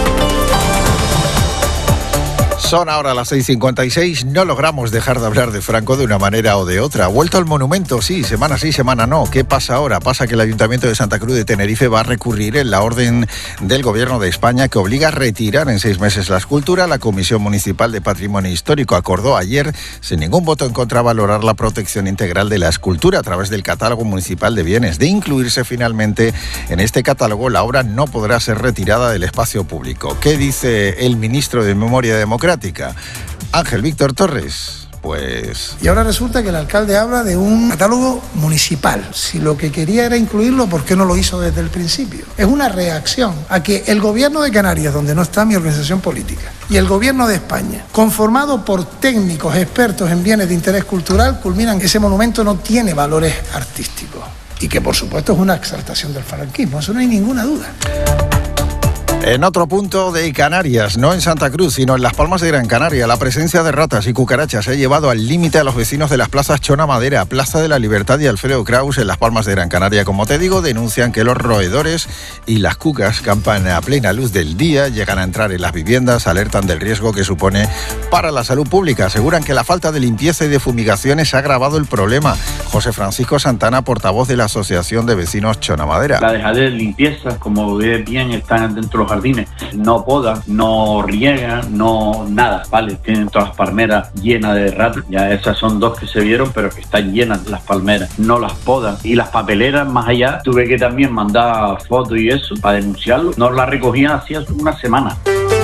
Speaker 20: Son ahora las 6:56. No logramos dejar de hablar de Franco de una manera o de otra. Vuelto al monumento, sí, semana no. ¿Qué pasa ahora? Pasa que el Ayuntamiento de Santa Cruz de Tenerife va a recurrir en la orden del Gobierno de España que obliga a retirar en 6 meses la escultura. La Comisión Municipal de Patrimonio Histórico acordó ayer, sin ningún voto en contra, valorar la protección integral de la escultura a través del Catálogo Municipal de Bienes. De incluirse finalmente en este catálogo, la obra no podrá ser retirada del espacio público. ¿Qué dice el ministro de Memoria Democrática? climática. Ángel Víctor Torres. Pues...
Speaker 5: Y ahora resulta que el alcalde habla de un catálogo municipal. Si lo que quería era incluirlo, ¿por qué no lo hizo desde el principio? Es una reacción a que el gobierno de Canarias, donde no está mi organización política, y el gobierno de España, conformado por técnicos expertos en bienes de interés cultural, culminan que ese monumento no tiene valores artísticos. Y que por supuesto es una exaltación del franquismo, eso no hay ninguna duda.
Speaker 20: En otro punto de Canarias, no en Santa Cruz, sino en Las Palmas de Gran Canaria, la presencia de ratas y cucarachas ha llevado al límite a los vecinos de las plazas Chona Madera, Plaza de la Libertad y Alfredo Kraus en Las Palmas de Gran Canaria. Como te digo, denuncian que los roedores y las cucas campan a plena luz del día, llegan a entrar en las viviendas, alertan del riesgo que supone para la salud pública. Aseguran que la falta de limpieza y de fumigaciones ha agravado el problema. José Francisco Santana, portavoz de la Asociación de Vecinos Chona Madera.
Speaker 6: La dejadez de limpieza, como ves bien, están dentro de los jardines, no podan, no riegan, no nada, ¿vale? Tienen todas las palmeras llenas de ratas, ya esas son dos que se vieron, pero que están llenas las palmeras, no las podan. Y las papeleras, más allá, tuve que también mandar fotos y eso para denunciarlo, no las recogían hacía una semana.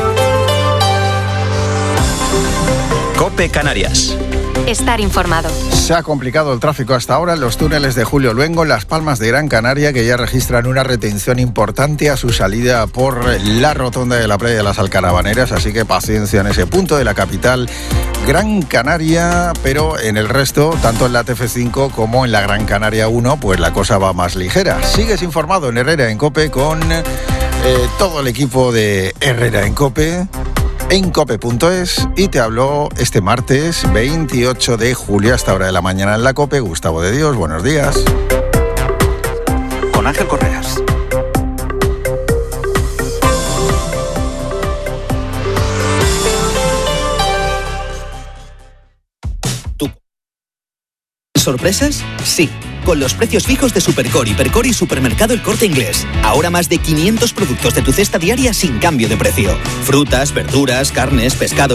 Speaker 19: COPE Canarias.
Speaker 9: Estar informado.
Speaker 20: Se ha complicado el tráfico hasta ahora en los túneles de Julio Luengo, en Las Palmas de Gran Canaria, que ya registran una retención importante a su salida por la rotonda de la playa de las Alcaravaneras, así que paciencia en ese punto de la capital Gran Canaria, pero en el resto, tanto en la TF5 como en la Gran Canaria 1, pues la cosa va más ligera. Sigues informado en Herrera en COPE con todo el equipo de Herrera en COPE, en cope.es, y te habló este martes 28 de julio hasta hora de la mañana en la COPE Gustavo de Dios. Buenos días.
Speaker 19: Con Ángel Correas.
Speaker 7: ¿Sorpresas? Sí. Con los precios fijos de Supercore, Hipercor y Supermercado El Corte Inglés. Ahora más de 500 productos de tu cesta diaria sin cambio de precio. Frutas, verduras, carnes, pescado.